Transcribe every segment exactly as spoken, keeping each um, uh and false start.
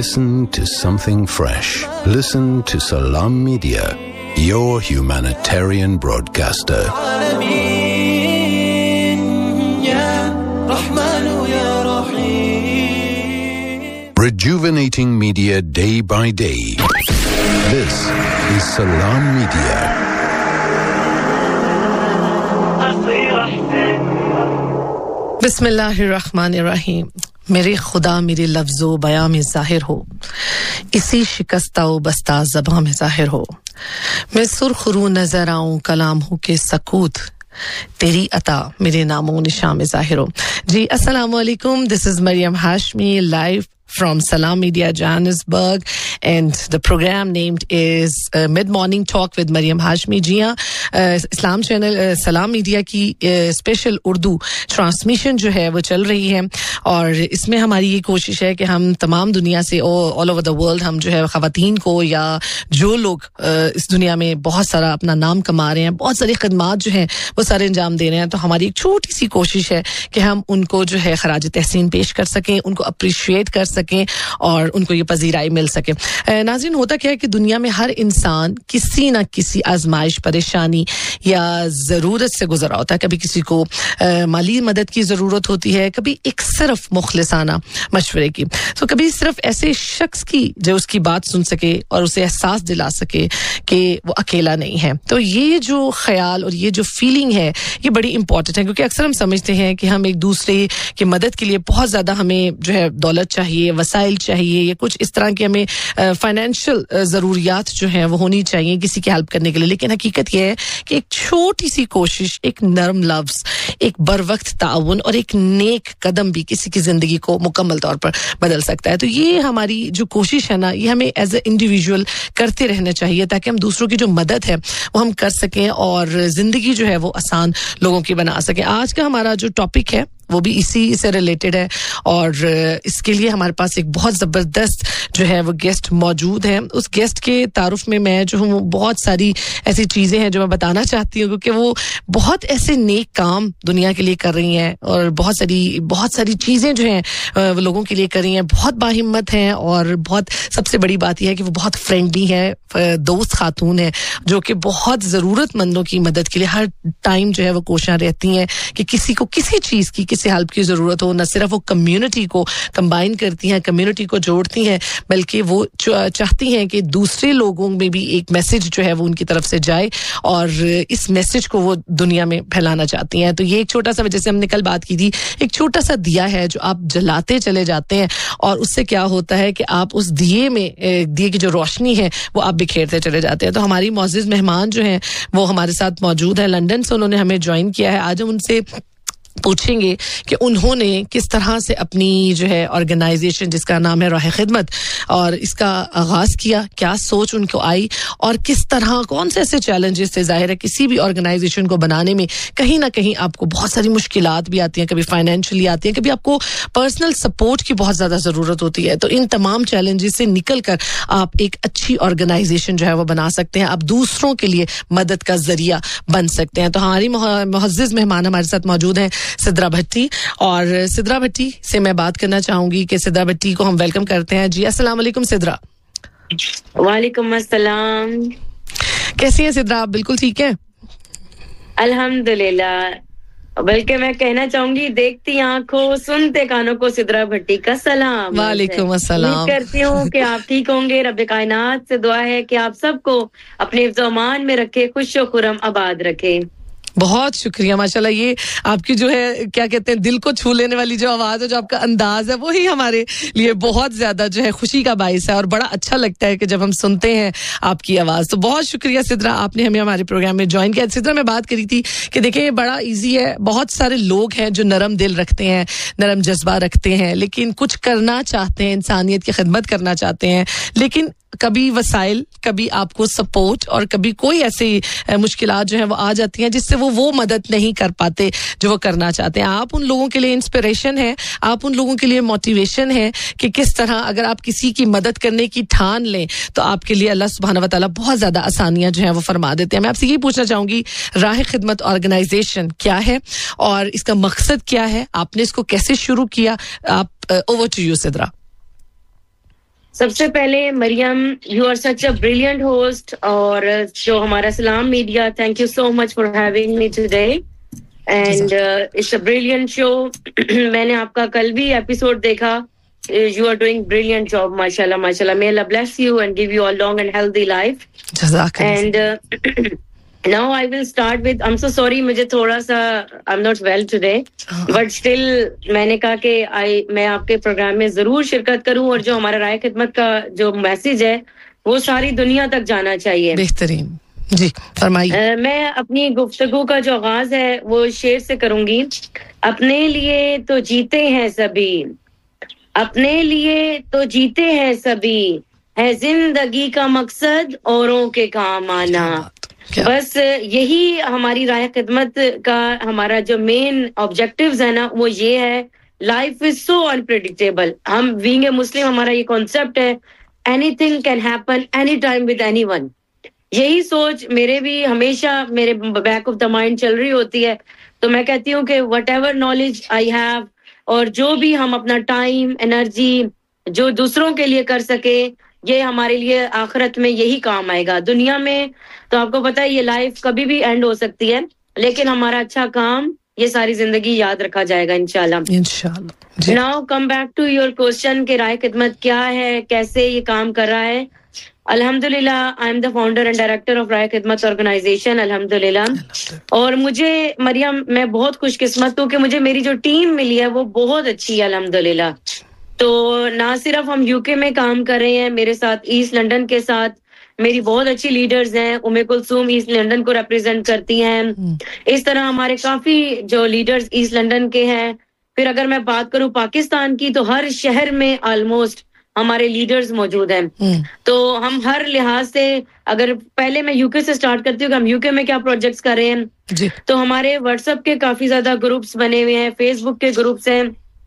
Listen to something fresh. Listen to Salam Media, your humanitarian broadcaster. Rejuvenating media day by day. This is Salam Media. बिस्मिल्लाहिर्रहमानिर्रहीम मेरे खुदा मेरे लफ्ज़ो बयां में ज़ाहिर हो इसी शिकस्ता व बस्ता ज़बां में ज़ाहिर हो मैं सुरखरू नज़र आऊं कलाम हो के सकूत तेरी अता मेरे नामों निशान में ज़ाहिर हो जी अस्सलाम वालेकुम this is Maryam Hashmi live from Salam Media Johannesburg, and the program named is uh, Mid Morning Talk with Mariam Hashmi. जी हाँ, इस्लाम चैनल सलाम मीडिया की स्पेशल उर्दू ट्रांसमिशन जो है वो चल रही है और इसमें हमारी ये कोशिश है कि हम तमाम दुनिया से ऑल ओवर द वर्ल्ड हम जो है ख़वातीन को या जो लोग इस दुनिया में बहुत सारा अपना नाम कमा रहे हैं, बहुत सारी खदमात जो हैं वो सारे अंजाम दे रहे हैं, तो हमारी एक छोटी सी कोशिश है कि हम उनको जो है खराज तहसीन पेश कर सकें, उनको अप्रिशिएट कर सकें और उनको ये पजीराई मिल सके। नाज़रीन, होता क्या है कि दुनिया में हर इंसान किसी ना किसी आजमाइश, परेशानी या ज़रूरत से गुजरा होता है। कभी किसी को आ, माली मदद की ज़रूरत होती है, कभी एक सिर्फ मुखलिसाना मशवरे की, तो कभी सिर्फ ऐसे शख्स की जो उसकी बात सुन सके और उसे एहसास दिला सके कि वो अकेला नहीं है। तो ये जो ख्याल और ये जो फीलिंग है ये बड़ी इंपॉर्टेंट है, क्योंकि अक्सर हम समझते हैं कि हम एक दूसरे की मदद के लिए बहुत ज़्यादा हमें जो है दौलत चाहिए, वसाइल चाहिए या कुछ इस तरह की हमें फाइनेंशियल ज़रूरियात जो हैं वो होनी चाहिए किसी की हेल्प करने के लिए। लेकिन हकीकत यह है कि एक छोटी सी कोशिश, एक नरम लफ्ज़, एक बरवक्त ताउन और एक नेक कदम भी किसी की ज़िंदगी को मुकम्मल तौर पर बदल सकता है। तो ये हमारी जो कोशिश है ना, ये हमें एज ए इंडिविजुअल करते रहना चाहिए ताकि हम दूसरों की जो मदद है वो हम कर सकें और ज़िंदगी जो है वो आसान लोगों की बना सकें। आज का हमारा जो टॉपिक है वो भी इसी से रिलेटेड है और इसके लिए हमारे पास एक बहुत ज़बरदस्त जो है वो गेस्ट मौजूद है। उस गेस्ट के तारुफ में मैं जो हूँ बहुत सारी ऐसी चीज़ें हैं जो मैं बताना चाहती हूँ, क्योंकि वो बहुत ऐसे नेक काम दुनिया के लिए कर रही हैं और बहुत सारी बहुत सारी चीज़ें जो हैं वो लोगों के लिए कर रही हैं, बहुत बाहिम्मत हैं और बहुत सबसे बड़ी बात यह है कि वो बहुत फ्रेंडली है, दोस्त खातून है जो कि बहुत ज़रूरतमंदों की मदद के लिए हर टाइम जो है वो कोशिश रहती हैं कि किसी को किसी चीज़ की किसी हेल्प की ज़रूरत हो। न सिर्फ वो कम्युनिटी को कंबाइन करती हैं, कम्युनिटी को जोड़ती हैं, बल्कि वो चाहती हैं कि दूसरे लोगों में भी एक मैसेज जो है वो उनकी तरफ से जाए और इस मैसेज को वो दुनिया में फैलाना चाहती हैं। तो ये एक छोटा सा, जैसे हमने कल बात की थी, एक छोटा सा दिया है जो आप जलाते चले जाते हैं और उससे क्या होता है कि आप उस दिए में दिए की जो रोशनी है वो आप बिखेरते चले जाते हैं। तो हमारी मौजूद मेहमान जो हैं वो हमारे साथ मौजूद है, लंदन से उन्होंने हमें ज्वाइन किया है। आज हम उनसे पूछेंगे कि उन्होंने किस तरह से अपनी जो है ऑर्गेनाइजेशन जिसका नाम है राह खिदमत और इसका आगाज़ किया, क्या सोच उनको आई और किस तरह कौन से ऐसे चैलेंजेस थे। जाहिर है किसी भी ऑर्गेनाइजेशन को बनाने में कहीं ना कहीं आपको बहुत सारी मुश्किलात भी आती हैं, कभी फाइनेंशियली आती हैं, कभी आपको पर्सनल सपोर्ट की बहुत ज़्यादा ज़रूरत होती है। तो इन तमाम चैलेंजेस से निकल कर आप एक अच्छी ऑर्गेनाइजेशन जो है वो बना सकते हैं, आप दूसरों के लिए मदद का जरिया बन सकते हैं। तो हमारी मुअज़्ज़िज़ मेहमान हमारे साथ मौजूद हैं सिद्रा भट्टी, और सिद्रा भट्टी से मैं बात करना चाहूंगी कि सिद्रा भट्टी को हम वेलकम करते हैं। जी अस्सलाम वालेकुम सिद्रा। वालेकुम अस्सलाम। कैसी हैं सिद्रा आप? बिल्कुल ठीक है अल्हम्दुलिल्लाह, बल्कि मैं कहना चाहूंगी देखती आंखों सुनते कानों को सिद्रा भट्टी का सलाम। वालेकुम अस्सलाम। उम्मीद करती हूँ कि आप ठीक होंगे। रब्बे कायनात से दुआ है कि आप सबको अपने हिफ्ज़-ओ-अमान में रखे, खुश खुरम आबाद रखे। बहुत शुक्रिया माशाल्लाह। ये आपकी जो है क्या कहते हैं दिल को छू लेने वाली जो आवाज़ है, जो आपका अंदाज है, वही हमारे लिए बहुत ज़्यादा जो है खुशी का बाइस है और बड़ा अच्छा लगता है कि जब हम सुनते हैं आपकी आवाज़। तो बहुत शुक्रिया सिद्रा, आपने हमें हमारे प्रोग्राम में ज्वाइन किया। सिद्रा मैं बात करी थी कि देखिए ये बड़ा ईजी है, बहुत सारे लोग हैं जो नरम दिल रखते हैं, नरम जज्बा रखते हैं, लेकिन कुछ करना चाहते हैं, इंसानियत की खिदमत करना चाहते हैं, लेकिन कभी वसाइल, कभी आपको सपोर्ट और कभी कोई ऐसी मुश्किलात जो है वो आ जाती हैं जिससे वो वो मदद नहीं कर पाते जो वो करना चाहते हैं। आप उन लोगों के लिए इंस्पिरेशन है, आप उन लोगों के लिए मोटिवेशन है कि किस तरह अगर आप किसी की मदद करने की ठान लें तो आपके लिए अल्लाह सुब्हानहू व तआला बहुत ज्यादा आसानियां जो है वो फरमा देते हैं। मैं आपसे ये पूछना चाहूंगी, राह खिदमत ऑर्गेनाइजेशन क्या है और इसका मकसद क्या है, आपने इसको कैसे शुरू किया? आप ओवर टू यू सिद्रा। सबसे पहले Maryam, you are such a brilliant host, और जो हमारा सलाम media, thank you so much for having me today, and it's a brilliant show. मैंने आपका कल भी एपिसोड देखा. You are doing brilliant job, mashallah, mashallah. May Allah bless you and give you a long and healthy life. Jazakallah. And uh, now I will start with, I'm so sorry, मुझे थोड़ा सा, I'm not well today, but still मैंने कहा कि I मैं आपके programme में जरूर शिरकत करूं, और जो हमारा राय खिदमत का जो मैसेज है वो सारी दुनिया तक जाना चाहिए. बेहतरीन जी, फरमाइए. मैं अपनी गुफ्तगू का जो आगाज है वो शेर से करूंगी. अपने लिए तो जीते हैं सभी, अपने लिए तो जीते हैं सभी, है जिंदगी का मकसद औरों के काम आना. बस यही हमारी राय खिदमत का हमारा जो मेन ऑब्जेक्टिव्स है ना, वो ये है. Life is so unpredictable. हम बीइंग ए मुस्लिम, हमारा ये कॉन्सेप्ट है, anything can happen any time with anyone. यही सोच मेरे भी हमेशा मेरे बैक ऑफ द माइंड चल रही होती है. तो मैं कहती हूँ कि what ever knowledge I have, और जो भी हम अपना टाइम, एनर्जी जो दूसरों के लिए कर सके, ये हमारे लिए आखिरत में यही काम आएगा. दुनिया में तो आपको पता है ये लाइफ कभी भी एंड हो सकती है, लेकिन हमारा अच्छा काम ये सारी जिंदगी याद रखा जाएगा इंशाल्लाह. इंशाल्लाह. Now come back to your question कि राय खिदमत क्या है, कैसे ये काम कर रहा है. अल्हम्दुलिल्लाह, I am the founder and director of राय खिदमत ऑर्गेनाइजेशन. अल्हम्दुलिल्लाह. और मुझे मरियम, मैं बहुत खुशकिस्मत हूँ कि मुझे मेरी जो टीम मिली है वो बहुत अच्छी है अल्हम्दुलिल्लाह. तो ना सिर्फ हम यूके में काम कर रहे हैं, मेरे साथ ईस्ट लंदन के साथ मेरी बहुत अच्छी लीडर्स हैं. उम्मे कुलसूम ईस्ट लंदन को रिप्रेजेंट करती हैं. इस तरह हमारे काफी जो लीडर्स ईस्ट लंदन के हैं. फिर अगर मैं बात करूं पाकिस्तान की, तो हर शहर में ऑलमोस्ट हमारे लीडर्स मौजूद हैं. तो हम हर लिहाज से, अगर पहले मैं यूके से स्टार्ट करती हूँ कि हम यूके में क्या प्रोजेक्ट्स कर रहे हैं, तो हमारे व्हाट्सएप के काफी ज्यादा ग्रुप्स बने हुए हैं, फेसबुक के ग्रुप्स हैं,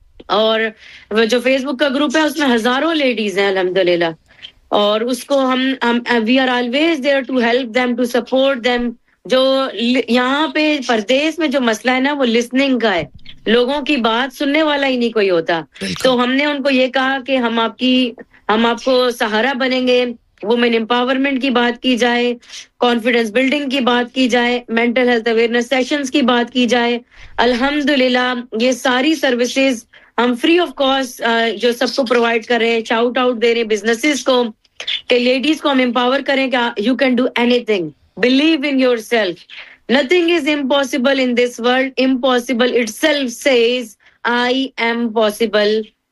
और जो फेसबुक का ग्रुप है उसमें हजारों लेडीज हैं अल्हम्दुलिल्लाह. और उसको हम हम we are always there to help them, to support them. जो यहाँ पे परदेश में जो मसला है ना, वो लिसनिंग का है. लोगों की बात सुनने वाला ही नहीं कोई होता. तो हमने उनको ये कहा कि हम आपकी हम आपको सहारा बनेंगे. वुमेन एम्पावरमेंट की बात की जाए, कॉन्फिडेंस बिल्डिंग की बात की जाए, मेंटल हेल्थ अवेयरनेस सेशंस की बात की जाए. अल्हम्दुलिल्लाह ये सारी सर्विसेज हम फ्री ऑफ कॉस्ट जो सबको प्रोवाइड कर रहे हैं. शाउट आउट दे रहे हैं बिजनेसेस को कि लेडीज को हम एम्पावर करें कि you can do anything, believe in yourself. Nothing is impossible in this world. Impossible itself says, I am possible.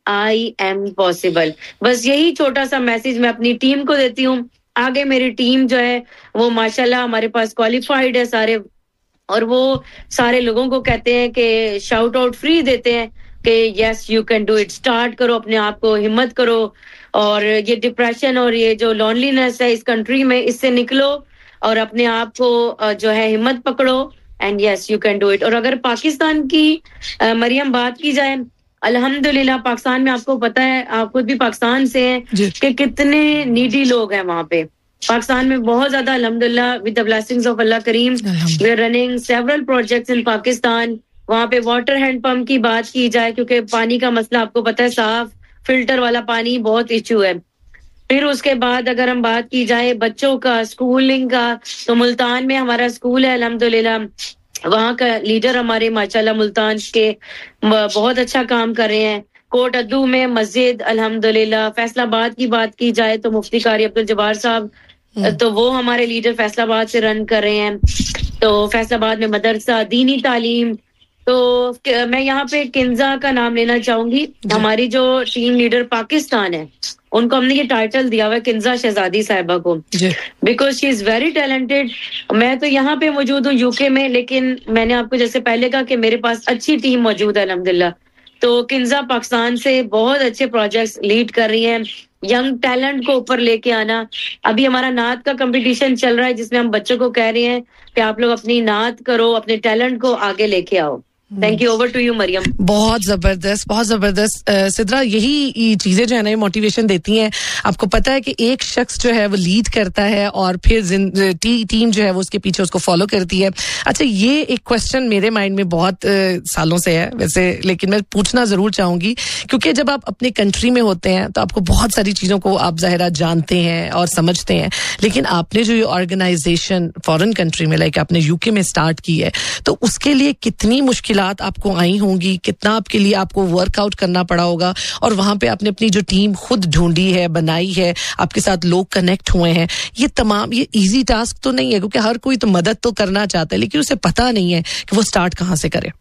I am possible. बस यही छोटा सा मैसेज मैं अपनी टीम को देती हूँ. आगे मेरी टीम जो है वो माशाल्लाह हमारे पास क्वालिफाइड है सारे, और वो सारे लोगों को कहते हैं कि शाउट आउट फ्री देते हैं कि yes you can do it. Start करो, अपने आप को हिम्मत करो, और ये डिप्रेशन और ये जो लॉनलीनेस है इस कंट्री में, इससे निकलो और अपने आप को जो है हिम्मत पकड़ो, and yes you can do it. और अगर पाकिस्तान की मरियम बात की जाए, अल्हम्दुलिल्लाह पाकिस्तान में आपको पता है, आप खुद भी पाकिस्तान से हैं, कि कितने नीडी लोग हैं वहाँ पे. पाकिस्तान में बहुत ज्यादा अल्हम्दुलिल्लाह with the blessings of Allah Karim we are running several projects in Pakistan. वहाँ पे वाटर हैंड पंप की बात की जाए, क्योंकि पानी का मसला आपको पता है, साफ फिल्टर वाला पानी बहुत इशू है. फिर उसके बाद अगर हम बात की जाए बच्चों का स्कूलिंग का, तो मुल्तान में हमारा स्कूल है अल्हम्दुलिल्लाह. वहाँ का लीडर हमारे माशाल्लाह मुल्तान के बहुत अच्छा काम कर रहे हैं. कोट अद्दू में मस्जिद अल्हम्दुलिल्लाह. फैसलाबाद की बात की जाए तो मुफ्ती कारी अब्दुल जब्बार साहब, तो वो हमारे लीडर फैसलाबाद से रन कर रहे हैं. तो फैसलाबाद में मदरसा, दीनी तालीम. तो मैं यहाँ पे किंजा का नाम लेना चाहूंगी. हमारी जो टीम लीडर पाकिस्तान है, उनको हमने ये टाइटल दिया हुआ है किंजा शहजादी साहिबा को, because she is very talented. मैं तो यहाँ पे मौजूद हूँ यूके में, लेकिन मैंने आपको जैसे पहले कहा कि मेरे पास अच्छी टीम मौजूद है अल्हम्दुलिल्लाह. तो किंजा पाकिस्तान से बहुत अच्छे प्रोजेक्ट्स लीड कर रही हैं. यंग टैलेंट को ऊपर लेके आना. अभी हमारा नात का कंपटीशन चल रहा है, जिसमें हम बच्चों को कह रहे हैं कि आप लोग अपनी नात करो, अपने टैलेंट को आगे लेके आओ. Thank you, over to you Maryam. बहुत जबरदस्त, बहुत जबरदस्त सिद्रा, यही चीजें जो है ना मोटिवेशन देती हैं। आपको पता है कि एक शख्स जो है वो लीड करता है और फिर टी, टीम जो है वो उसके पीछे उसको फॉलो करती है। अच्छा, ये एक क्वेश्चन मेरे माइंड में बहुत सालों से है वैसे, लेकिन मैं पूछना जरूर चाहूंगी क्योंकि जब आप अपने कंट्री में होते हैं तो आपको बहुत सारी चीजों को आप ज़ाहिरा जानते हैं और समझते हैं, लेकिन आपने जो ये ऑर्गेनाइजेशन फॉरेन कंट्री में लाइक आपने यूके में स्टार्ट की है, तो उसके लिए कितनी मुश्किलात आपको आई होंगी, कितना आपके लिए आपको वर्कआउट करना पड़ा होगा, और वहां पे आपने अपनी जो टीम खुद ढूंढी है, बनाई है, आपके साथ लोग कनेक्ट हुए हैं, ये तमाम ये इजी टास्क तो नहीं है क्योंकि हर कोई तो मदद तो करना चाहता है लेकिन उसे पता नहीं है कि वो स्टार्ट कहां से करे।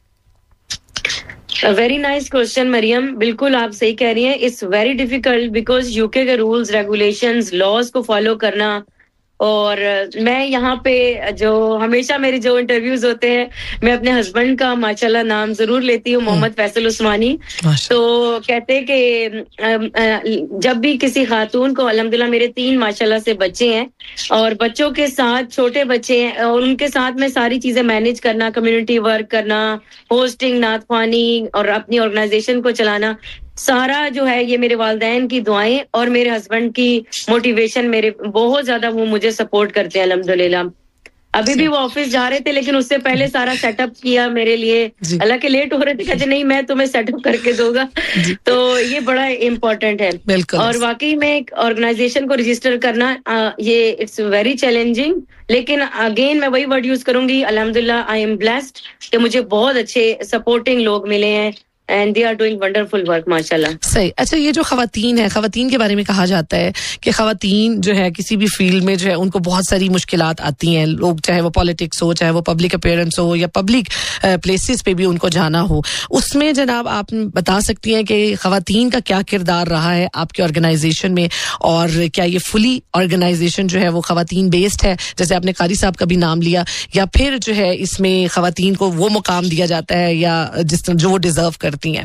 वेरी नाइस क्वेश्चन मरियम, बिल्कुल आप सही कह रही हैं। It's very difficult because UK के रूल्स रेगुलेशंस लॉज को फॉलो करना, और मैं यहाँ पे जो हमेशा मेरे जो इंटरव्यूज होते हैं मैं अपने हस्बैंड का माशाल्लाह नाम जरूर लेती हूँ, मोहम्मद फैसल उस्मानी। तो कहते हैं कि जब भी किसी खातून को, अल्हम्दुलिल्लाह मेरे तीन माशाल्लाह से बच्चे हैं और बच्चों के साथ छोटे बच्चे हैं और उनके साथ में सारी चीजें मैनेज करना, कम्युनिटी वर्क करना, होस्टिंग, नात ख्वानी और अपनी ऑर्गेनाइजेशन को चलाना, सारा जो है ये मेरे वालिदैन की दुआएं और मेरे हस्बैंड की मोटिवेशन, मेरे बहुत ज्यादा वो मुझे सपोर्ट करते हैं अल्हम्दुलिल्लाह। अभी भी वो ऑफिस जा रहे थे लेकिन उससे पहले सारा सेटअप किया मेरे लिए, हालांकि लेट हो रहे थे, कहते नहीं मैं तुम्हें सेटअप करके दूंगा। तो ये बड़ा इम्पोर्टेंट है। और वाकई में एक ऑर्गेनाइजेशन को रजिस्टर करना आ, ये इट्स वेरी चैलेंजिंग, लेकिन अगेन मैं वही वर्ड यूज करूंगी, अल्हम्दुलिल्लाह आई एम ब्लेस्ड कि मुझे बहुत अच्छे सपोर्टिंग लोग मिले हैं and they are doing wonderful work माशाल्लाह। सही। अच्छा, ये जो खवातीन है, खवातीन के बारे में कहा जाता है कि खवातीन जो है किसी भी फील्ड में जो है उनको बहुत सारी मुश्किलात आती हैं, लोग चाहे वो पॉलिटिक्स हो, चाहे वो पब्लिक अपीयरेंस हो या पब्लिक प्लेसेस पे भी उनको जाना हो, उसमें जनाब आप बता सकती हैं कि खवातीन का क्या किरदार रहा है आपके ऑर्गेनाइजेशन में, और क्या ये फुली ऑर्गेनाइजेशन जो है वो खवातीन बेस्ड है, जैसे आपने कारी साहब का भी नाम लिया, या फिर जो है इसमें खवातीन को वो मुकाम दिया जाता है या जिस जो वो डिजर्व करती हैं?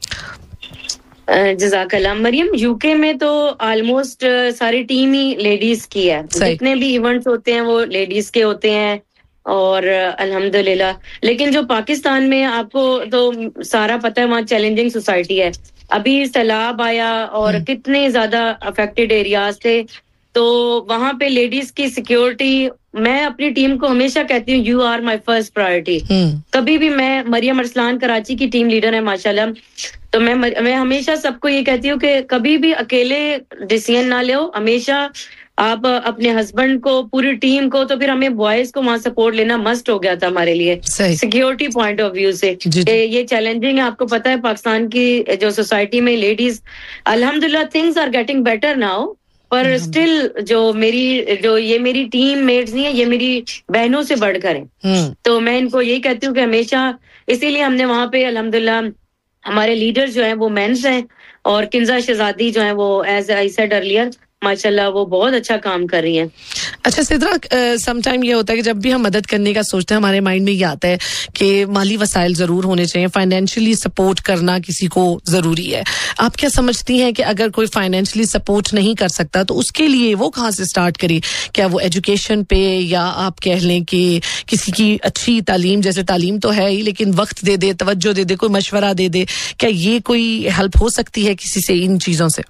जज़ाकल्लाह मरियम, यूके में तो ऑलमोस्ट सारी टीम ही लेडीज की है, जितने भी इवेंट्स होते हैं वो लेडीज के होते हैं और अल्हम्दुलिल्लाह। लेकिन जो पाकिस्तान में आपको तो सारा पता है, वहाँ चैलेंजिंग सोसाइटी है, अभी सैलाब आया और कितने ज्यादा अफेक्टेड एरियाज थे, तो वहां पे लेडीज की सिक्योरिटी, मैं अपनी टीम को हमेशा कहती हूँ you are my first priority. कभी भी मैं, मरियम अरसलान कराची की टीम लीडर है माशाल्लाह, तो मैं मैं हमेशा सबको ये कहती हूँ कि कभी भी अकेले डिसीजन ना लो, हमेशा आप अपने हस्बैंड को, पूरी टीम को, तो फिर हमें बॉयज को वहाँ सपोर्ट लेना मस्ट हो गया था हमारे लिए सिक्योरिटी पॉइंट ऑफ व्यू से। ये चैलेंजिंग है, आपको पता है पाकिस्तान की जो सोसाइटी में लेडीज, अल्हम्दुलिल्लाह things are getting better now, पर स्टिल जो मेरी जो ये मेरी टीम मेट्स नहीं है, ये मेरी बहनों से बढ़कर है। तो मैं इनको यही कहती हूँ कि हमेशा, इसीलिए हमने वहां पे अल्हम्दुलिल्लाह हमारे लीडर जो हैं वो मेंस हैं, और किंजा शहजादी जो हैं वो एज आई सेड अर्लियर माशाल्लाह वो बहुत अच्छा काम कर रही हैं। अच्छा सिद्रा, समटाइम ये होता है कि जब भी हम मदद करने का सोचते हैं हमारे माइंड में ये आता है कि माली वसाइल जरूर होने चाहिए, फाइनेंशियली सपोर्ट करना किसी को जरूरी है। आप क्या समझती हैं कि अगर कोई फाइनेंशियली सपोर्ट नहीं कर सकता तो उसके लिए वो कहाँ से स्टार्ट करे? क्या वो एजुकेशन पे, या आप कह लें कि किसी की अच्छी तालीम, जैसे तालीम तो है ही लेकिन वक्त दे दे, तवज्जो दे दे, कोई मशवरा दे दे, क्या ये कोई हेल्प हो सकती है किसी से इन चीजों से?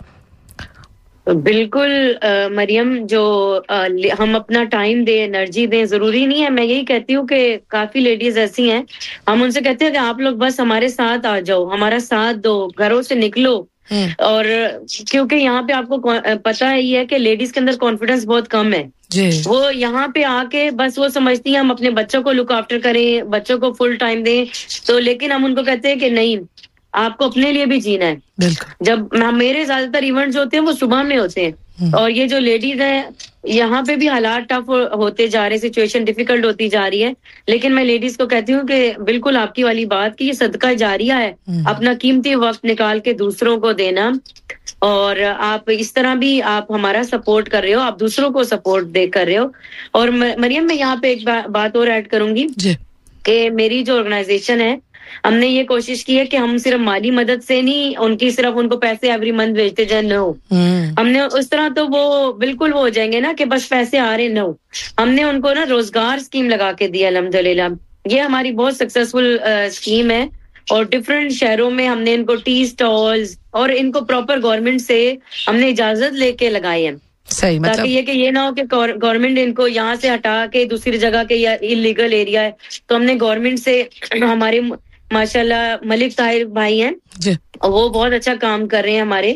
बिल्कुल मरियम, जो आ, हम अपना टाइम दे, एनर्जी दें, जरूरी नहीं है, मैं यही कहती हूँ कि काफी लेडीज ऐसी हैं, हम उनसे कहते हैं कि आप लोग बस हमारे साथ आ जाओ, हमारा साथ दो, घरों से निकलो। और क्योंकि यहाँ पे आपको पता है ये है कि लेडीज के अंदर कॉन्फिडेंस बहुत कम है, वो यहाँ पे आके बस वो समझती हैं हम अपने बच्चों को लुक आफ्टर करें, बच्चों को फुल टाइम दें, तो लेकिन हम उनको कहते हैं कि नहीं, आपको अपने लिए भी जीना है। जब मेरे ज्यादातर इवेंट्स होते हैं वो सुबह में होते हैं, और ये जो लेडीज हैं यहाँ पे भी हालात टफ होते जा रहे, सिचुएशन डिफिकल्ट होती जा रही है, लेकिन मैं लेडीज को कहती हूँ कि बिल्कुल आपकी वाली बात की ये सदका जारिया है, अपना कीमती वक्त निकाल के दूसरों को देना, और आप इस तरह भी आप हमारा सपोर्ट कर रहे हो, आप दूसरों को सपोर्ट दे कर रहे हो। और मरियम, मैं यहाँ पे एक बा, बात और ऐड करूंगी कि मेरी जो ऑर्गेनाइजेशन है, हमने ये कोशिश की है कि हम सिर्फ माली मदद से नहीं, उनकी सिर्फ उनको पैसे एवरी मंथ भेजते जाए, नो, हमने उस तरह तो वो बिल्कुल वो हो जाएंगे ना कि बस पैसे आ रहे, नो, हमने उनको ना रोजगार स्कीम लगा के दी अल्हम्दुलिल्लाह, ये हमारी बहुत सक्सेसफुल स्कीम है और डिफरेंट शहरों में हमने इनको टी स्टॉल्स और इनको प्रॉपर गवर्नमेंट से हमने इजाजत लेके लगाई है सही मतलब ताकि ये कि ये ना हो कि गवर्नमेंट इनको यहाँ से हटा के दूसरी जगह के या इलीगल एरिया है तो हमने गवर्नमेंट से हमारे माशाल्लाह मलिक ताहिर भाई हैं जी वो बहुत अच्छा काम कर रहे हैं हमारे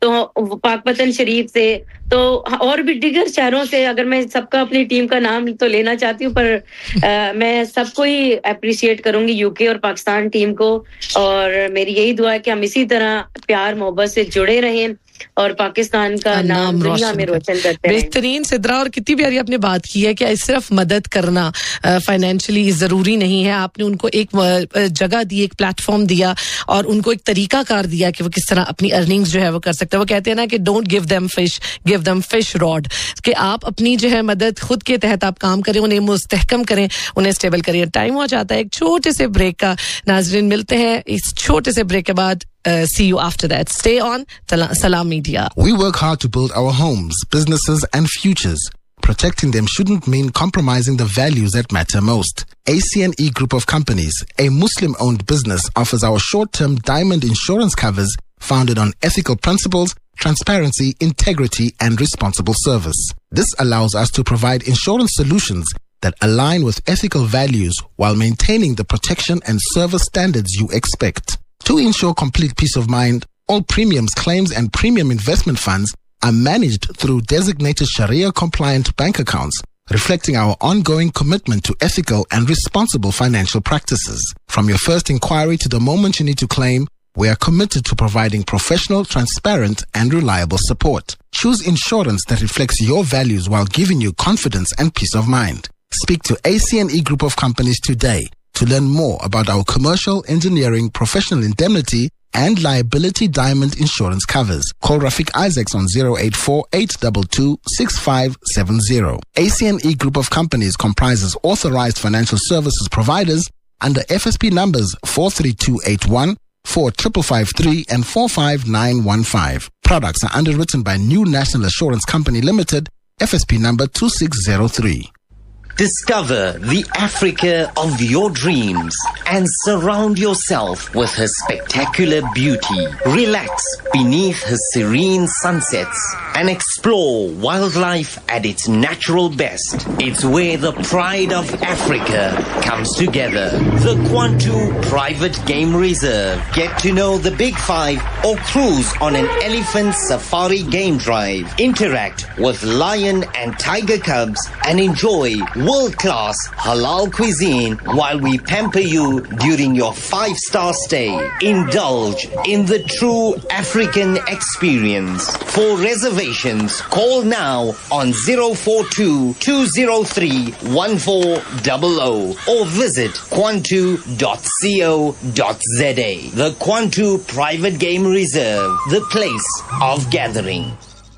तो पाकपतन शरीफ से तो और भी दिगर शहरों से अगर मैं सबका अपनी टीम का नाम तो लेना चाहती हूँ पर आ, मैं सबको ही अप्रिशिएट करूंगी यूके और पाकिस्तान टीम को और मेरी यही दुआ है कि हम इसी तरह प्यार मोहब्बत से जुड़े रहें और पाकिस्तान का नाम दुनिया में रोशन करते हैं बेहतरीन सिद्रा और कितनी प्यारी आपने बात की है कि सिर्फ मदद करना फाइनेंशियली जरूरी नहीं है आपने उनको एक जगह दी एक प्लेटफॉर्म दिया और उनको एक तरीका कार दिया कि वो किस तरह अपनी अर्निंग्स जो है वो कर सकते हैं वो कहते हैं ना कि don't give them fish give them fish rod कि आप अपनी जो है मदद खुद के तहत आप काम करें उन्हें मुस्तहकम करें उन्हें स्टेबल करें टाइम हो जाता है एक छोटे से ब्रेक का नाज़रीन मिलते हैं इस छोटे से ब्रेक के बाद Uh, see you after that. Stay on Salam Media. We work hard to build our homes, businesses and futures. Protecting them shouldn't mean compromising the values that matter most. A C N E Group of Companies, a Muslim-owned business, offers our short-term diamond insurance covers founded on ethical principles, transparency, integrity and responsible service. This allows us to provide insurance solutions that align with ethical values while maintaining the protection and service standards you expect. To ensure complete peace of mind, all premiums, claims and premium investment funds are managed through designated Sharia-compliant bank accounts, reflecting our ongoing commitment to ethical and responsible financial practices. From your first inquiry to the moment you need to claim, we are committed to providing professional, transparent and reliable support. Choose insurance that reflects your values while giving you confidence and peace of mind. Speak to A C N E Group of Companies today to learn more about our commercial, engineering, professional indemnity, and liability diamond insurance covers. Call Rafiq Isaacs on zero eight four, eight two two, six five seven zero. A C N E Group of Companies comprises authorized financial services providers under F S P numbers four three two eight one, four five five three, and four five nine one five. Products are underwritten by New National Assurance Company Limited, F S P number two six zero three. Discover the Africa of your dreams and surround yourself with her spectacular beauty. Relax beneath her serene sunsets and explore wildlife at its natural best. It's where the pride of Africa comes together. The Kwantu Private Game Reserve. Get to know the Big Five or cruise on an elephant safari game drive. Interact with lion and tiger cubs and enjoy world-class halal cuisine while we pamper you during your five-star stay. Indulge in the true African experience. For reservations, call now on zero four two, two zero three, one four zero zero or visit kwantu dot co dot za. The Kwantu Private Game Reserve, the place of gathering.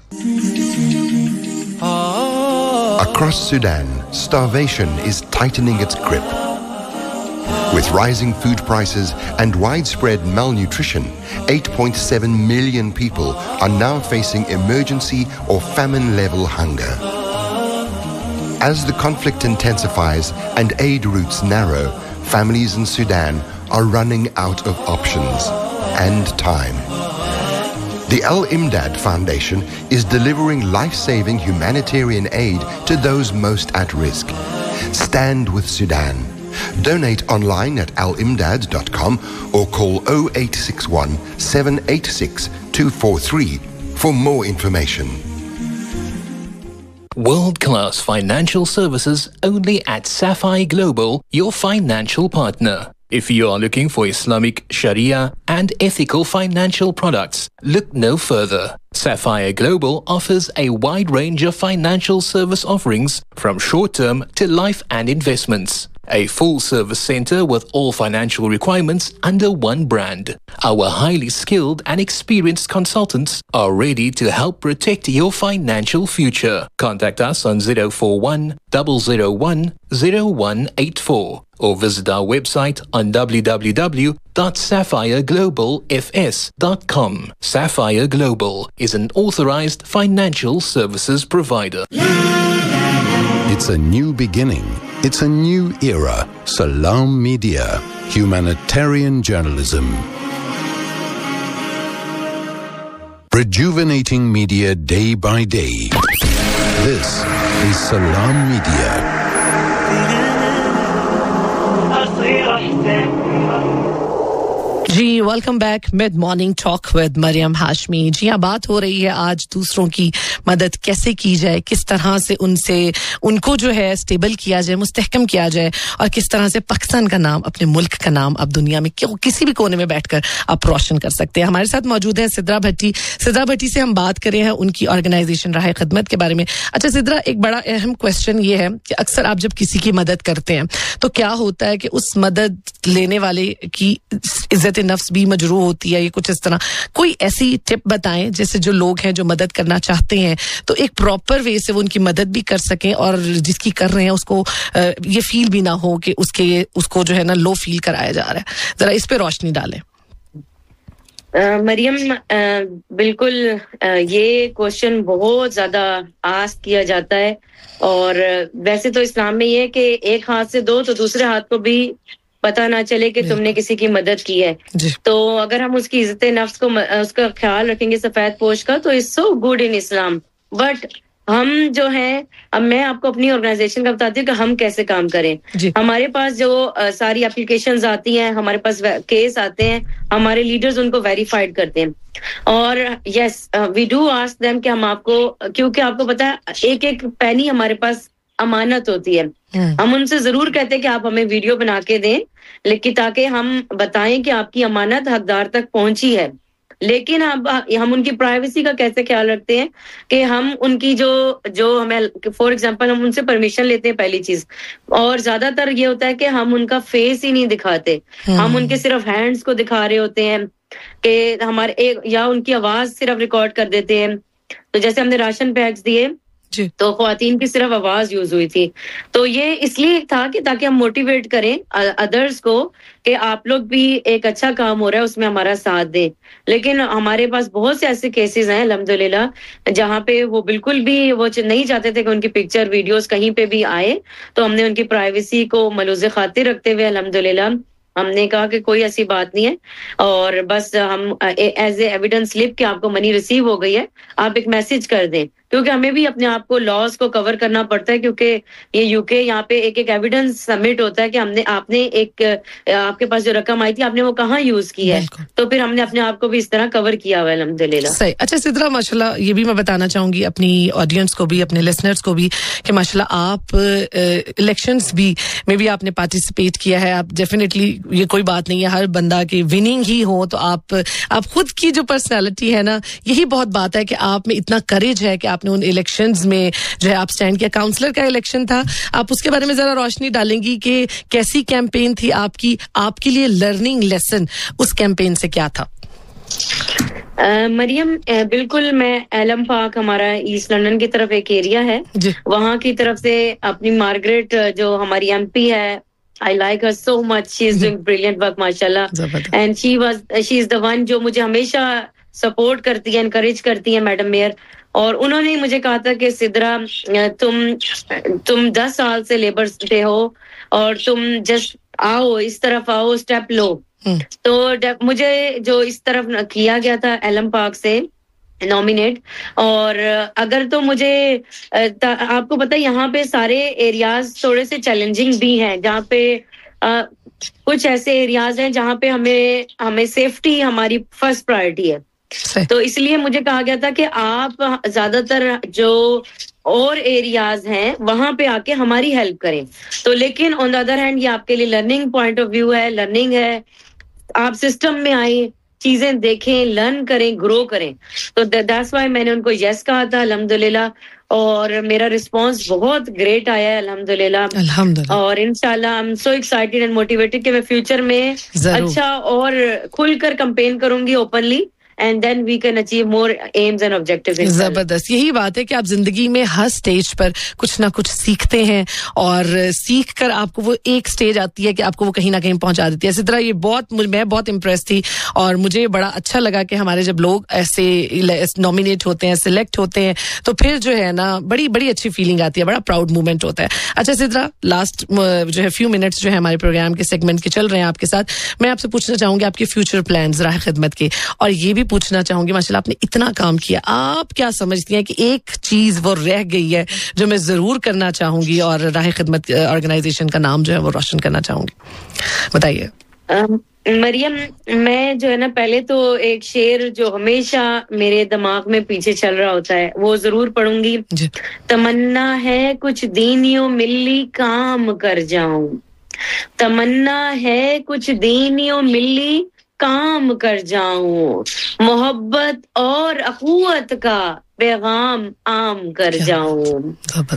Across Sudan, starvation is tightening its grip. With rising food prices and widespread malnutrition, eight point seven million people are now facing emergency or famine-level hunger. As the conflict intensifies and aid routes narrow, families in Sudan are running out of options and time. The Al-Imdad Foundation is delivering life-saving humanitarian aid to those most at risk. Stand with Sudan. Donate online at al imdad dot com or call zero eight six one, seven eight six, two four three for more information. World-class financial services only at Sapphire Global, your financial partner. If you are looking for Islamic Sharia and ethical financial products, look no further. Sapphire Global offers a wide range of financial service offerings from short-term to life and investments. A full-service center with all financial requirements under one brand. Our highly skilled and experienced consultants are ready to help protect your financial future. Contact us on zero four one, zero zero one, zero one eight four or visit our website on w w w dot sapphire global f s dot com. Sapphire Global is an authorized financial services provider. It's a new beginning It's a new era. Salam Media. Humanitarian journalism. Rejuvenating media day by day. This is Salam Media. Ji welcome back mid morning talk with Maryam Hashmi. जी हाँ, बात हो रही है आज दूसरों की मदद कैसे की जाए, किस तरह से उनसे उनको जो है स्टेबल किया जाए, मुस्तहकम किया जाए, और किस तरह से पाकिस्तान का नाम, अपने मुल्क का नाम अब दुनिया में क्यों किसी भी कोने में बैठकर आप रोशन कर सकते हैं। हमारे साथ मौजूद है सिद्रा भट्टी। सिद्रा भट्टी से हम बात कर रहे हैं उनकी ऑर्गेनाइजेशन राह खिदमत के बारे में। अच्छा सिद्रा, एक बड़ा अहम क्वेश्चन ये है कि अक्सर आप जब किसी की मदद करते हैं तो क्या होता है कि उस मदद लेने वाले की इज्जत नफ्स भी मजरू होती है, ये कुछ इस तरह। कोई ऐसी टिप बताएं जिससे जो लोग हैं जो मदद करना चाहते हैं तो एक प्रॉपर वे से वो उनकी मदद भी कर सकें और जिसकी कर रहे हैं उसको ये फील भी ना हो कि उसके उसको जो है ना लो फील कराया जा रहा है। जरा इस पे रोशनी डालें। मरियम, बिल्कुल ये क्वेश्चन बहुत ज्यादा आस्क किया जाता है, और वैसे तो इस्लाम में ये है कि एक हाथ से दो तो दूसरे हाथ को भी पता ना चले कि तुमने किसी की मदद की है। तो अगर हम उसकी इज्जत नफ्स को उसका ख्याल रखेंगे सफेद पोश का, तो it's so good in Islam. But हम जो हैं, अब मैं आपको अपनी ऑर्गेनाइजेशन का बताती हूँ कि हम कैसे काम करें। हमारे पास जो uh, सारी एप्लीकेशंस आती हैं, हमारे पास केस आते हैं, हमारे लीडर्स उनको वेरीफाइड करते हैं, और yes we do ask them कि हम आपको, क्योंकि आपको पता है एक एक पैनी हमारे पास अमानत होती है। हम उनसे जरूर कहते हैं कि आप हमें वीडियो बना के दें, लेकिन ताकि हम बताएं कि आपकी अमानत हकदार तक पहुंची है। लेकिन अब हम उनकी प्राइवेसी का कैसे ख्याल रखते हैं कि हम उनकी जो जो हमें फॉर एग्जांपल हम उनसे परमिशन लेते हैं पहली चीज, और ज्यादातर ये होता है कि हम उनका फेस ही नहीं दिखाते, हम उनके सिर्फ हैंड्स को दिखा रहे होते हैं कि हमारे एक, या उनकी आवाज सिर्फ रिकॉर्ड कर देते हैं। तो जैसे हमने राशन पैक्स दिए तो ख्वातीन की सिर्फ आवाज यूज हुई थी, तो ये इसलिए था कि ताकि हम मोटिवेट करें अदर्स को कि आप लोग भी एक अच्छा काम हो रहा है उसमें हमारा साथ दें। लेकिन हमारे पास बहुत से ऐसे केसेस हैं अल्हम्दुलिल्लाह जहां पे वो बिल्कुल भी वो नहीं चाहते थे कि उनकी पिक्चर वीडियोस कहीं पे भी आए, तो हमने उनकी प्राइवेसी को मलूज़े खातिर रखते हुए अल्हम्दुलिल्लाह हमने कहा कि कोई ऐसी बात नहीं है, और बस हम एज ए एविडेंस स्लिप कि आपको मनी रिसीव हो गई है, आप एक मैसेज कर दें, क्योंकि हमें भी अपने आप को लॉस को कवर करना पड़ता है, क्योंकि ये यूके यहाँ पे एक एक एविडेंस सबमिट होता है कि हमने आपने एक आपके पास जो रकम आई थी आपने वो कहाँ यूज की है, तो फिर हमने अपने आप को भी इस तरह कवर किया हुआ है अल्हम्दुलिल्लाह। सही। अच्छा सिद्रा, माशाल्लाह ये भी मैं बताना चाहूंगी अपनी ऑडियंस को भी, अपने लिसनर्स को भी, कि माशाल्लाह आप इलेक्शंस भी में भी आपने पार्टिसिपेट किया है। आप डेफिनेटली, ये कोई बात नहीं है हर बंदा की विनिंग ही हो, तो आप आप खुद की जो पर्सनालिटी है ना, यही बहुत बात है कि आप में इतना करेज है कि आपने उन इलेक्शंस में जो है आप स्टैंड किया। काउंसलर का इलेक्शन था, आप उसके बारे में जरा रोशनी डालेंगी कि कैसी कैंपेन थी आपकी, आपके लिए लर्निंग लेसन उस कैंपेन से क्या था? Uh, मरियम, uh, बिल्कुल मैं एलम पार्क, हमारा ईस्ट लंदन की तरफ एक एरिया है, वहां की तरफ से अपनी मार्गरेट जो हमारी एमपी है, I like her so much. She is doing brilliant work, mashallah. And she was, she is the one जो मुझे हमेशा सपोर्ट करती है, एनकरेज करती है मैडम मेयर। और उन्होंने मुझे कहा था कि सिद्रा, तुम तुम दस साल से लेबर पे हो और तुम जस्ट आओ, इस तरफ आओ, स्टेप लो। तो मुझे जो इस तरफ किया गया था एलम पार्क से नॉमिनेट, और अगर तो मुझे आपको पता है यहाँ पे सारे एरियाज थोड़े से चैलेंजिंग भी हैं, जहाँ पे आ, कुछ ऐसे एरियाज हैं जहाँ पे हमें हमें सेफ्टी हमारी फर्स्ट प्रायोरिटी है। तो इसलिए मुझे कहा गया था कि आप ज्यादातर जो और एरियाज हैं वहां पे आके हमारी हेल्प करें। तो लेकिन ऑन द अदर हैंड ये आपके लिए लर्निंग पॉइंट ऑफ व्यू है, लर्निंग है, आप सिस्टम में आए, चीजें देखें, लर्न करें, ग्रो करें। तो दैट्स व्हाई मैंने उनको यस कहा था अल्हम्दुलिल्लाह, और मेरा रिस्पांस बहुत ग्रेट आया है अल्हम्दुलिल्लाह। अल्हम्दुलिल्लाह। और इंशाल्लाह I am so excited and motivated कि मैं फ्यूचर में अच्छा और खुलकर कैंपेन करूंगी openly, and then we can achieve more aims and objectives. जबरदस्त, यही बात है कि आप जिंदगी में हर स्टेज पर कुछ ना कुछ सीखते हैं और सीख कर आपको वो एक स्टेज आती है कि आपको वो कहीं ना कहीं पहुंचा देती है. इसी तरह ये बहुत मैं बहुत इम्प्रेस थी और मुझे बड़ा अच्छा लगा कि हमारे जब लोग ऐसे नॉमिनेट होते हैं, सिलेक्ट होते हैं, तो फिर जो है ना बड़ी बड़ी अच्छी फीलिंग आती है, बड़ा प्राउड मोमेंट होता है. अच्छा इसी तरह लास्ट जो है फ्यू मिनट्स जो है हमारे प्रोग्राम के सेगमेंट के चल रहे हैं आपके साथ, मैं आपसे पूछना चाहूंगी आपके फ्यूचर प्लान्स राह खिदमत के, और ये भी पूछना चाहूंगी माशाल्लाह आपने इतना काम किया, आप क्या समझती हैं कि एक चीज वो रह गई है जो मैं जरूर करना चाहूंगी और राह खिदमत ऑर्गेनाइजेशन का नाम जो है वो रोशन करना चाहूंगी, बताइए. मरियम, मैं जो है ना पहले तो एक शेर जो हमेशा मेरे दिमाग में पीछे चल रहा होता है वो जरूर पढ़ूंगी. तमन्ना है कुछ दीनियों मिल्ली काम कर जाऊं, तमन्ना है कुछ दीनियों मिल्ली काम कर जाऊं, मोहब्बत और अखुवत का पैगाम आम कर जाऊं.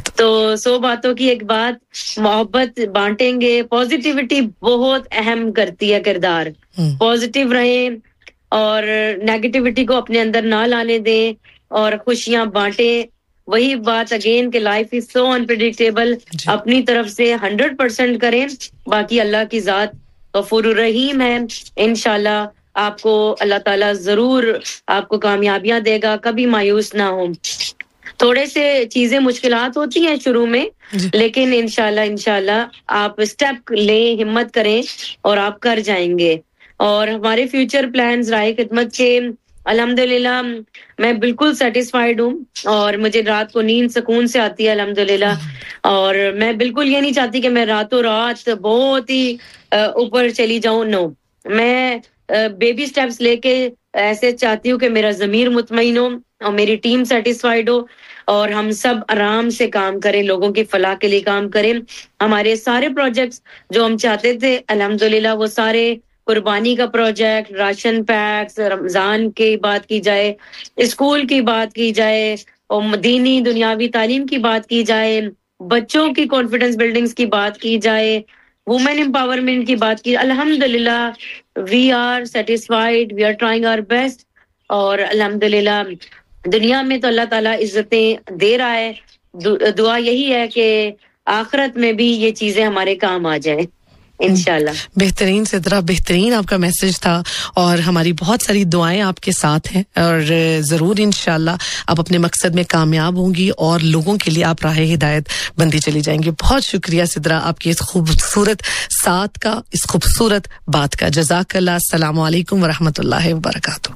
तो सौ बातों की एक बात, मोहब्बत बांटेंगे. पॉजिटिविटी बहुत अहम करती है किरदार. पॉजिटिव रहें और नेगेटिविटी को अपने अंदर ना लाने दें और खुशियां बांटें. वही बात अगेन कि लाइफ इज सो अनप्रेडिक्टेबल. अपनी तरफ से हंड्रेड परसेंट करें, बाकी अल्लाह की जात गफूर रहीम है. इंशाल्लाह आपको अल्लाह ताला जरूर आपको कामयाबियां देगा. कभी मायूस ना हो. थोड़े से चीजें मुश्किलात होती हैं शुरू में, लेकिन इंशाल्लाह इंशाल्लाह आप स्टेप लें, हिम्मत करें और आप कर जाएंगे. और हमारे फ्यूचर प्लान्स राह खिदमत के अल्हम्दुलिल्लाह मैं बिल्कुल सेटिस्फाइड हूँ और मुझे रात को नींद सुकून से आती है अल्हम्दुलिल्लाह. और मैं बिल्कुल ये नहीं चाहती कि मैं रातों रात बहुत ही ऊपर चली जाऊं. नो, मैं बेबी स्टेप्स लेके ऐसे चाहती हूँ कि मेरा ज़मीर मुतमईन हो और मेरी टीम सेटिस्फाइड हो और हम सब आराम से काम करें, लोगों की फलाह के लिए काम करें. हमारे सारे प्रोजेक्ट्स जो हम चाहते थे अल्हम्दुलिल्लाह वो सारे, कुर्बानी का प्रोजेक्ट, राशन पैक्स, रमजान की बात की जाए, स्कूल की बात की जाए और दीनी दुनियावी तालीम की बात की जाए, बच्चों की कॉन्फिडेंस बिल्डिंग्स की बात की जाए, वुमेन एम्पावरमेंट की बात की, अल्हम्दुलिल्लाह we are satisfied, we are trying our best. और अल्हम्दुलिल्लाह दुनिया में तो अल्लाह ताला इज्जतें दे रहा है. दु, दुआ यही है कि आखिरत में भी ये चीजें हमारे काम आ जाए इंशाल्लाह. बेहतरीन सिद्रा, बेहतरीन आपका मैसेज था और हमारी बहुत सारी दुआएं आपके साथ हैं और ज़रूर इंशाल्लाह आप अपने मकसद में कामयाब होंगी और लोगों के लिए आप राह हिदायत बनती चली जाएंगी. बहुत शुक्रिया सिद्रा आपकी इस खूबसूरत साथ का, इस खूबसूरत बात का. जज़ाकल्लाह. अस्सलामु अलैकुम व रहमतुल्लाहि व बरकातहू.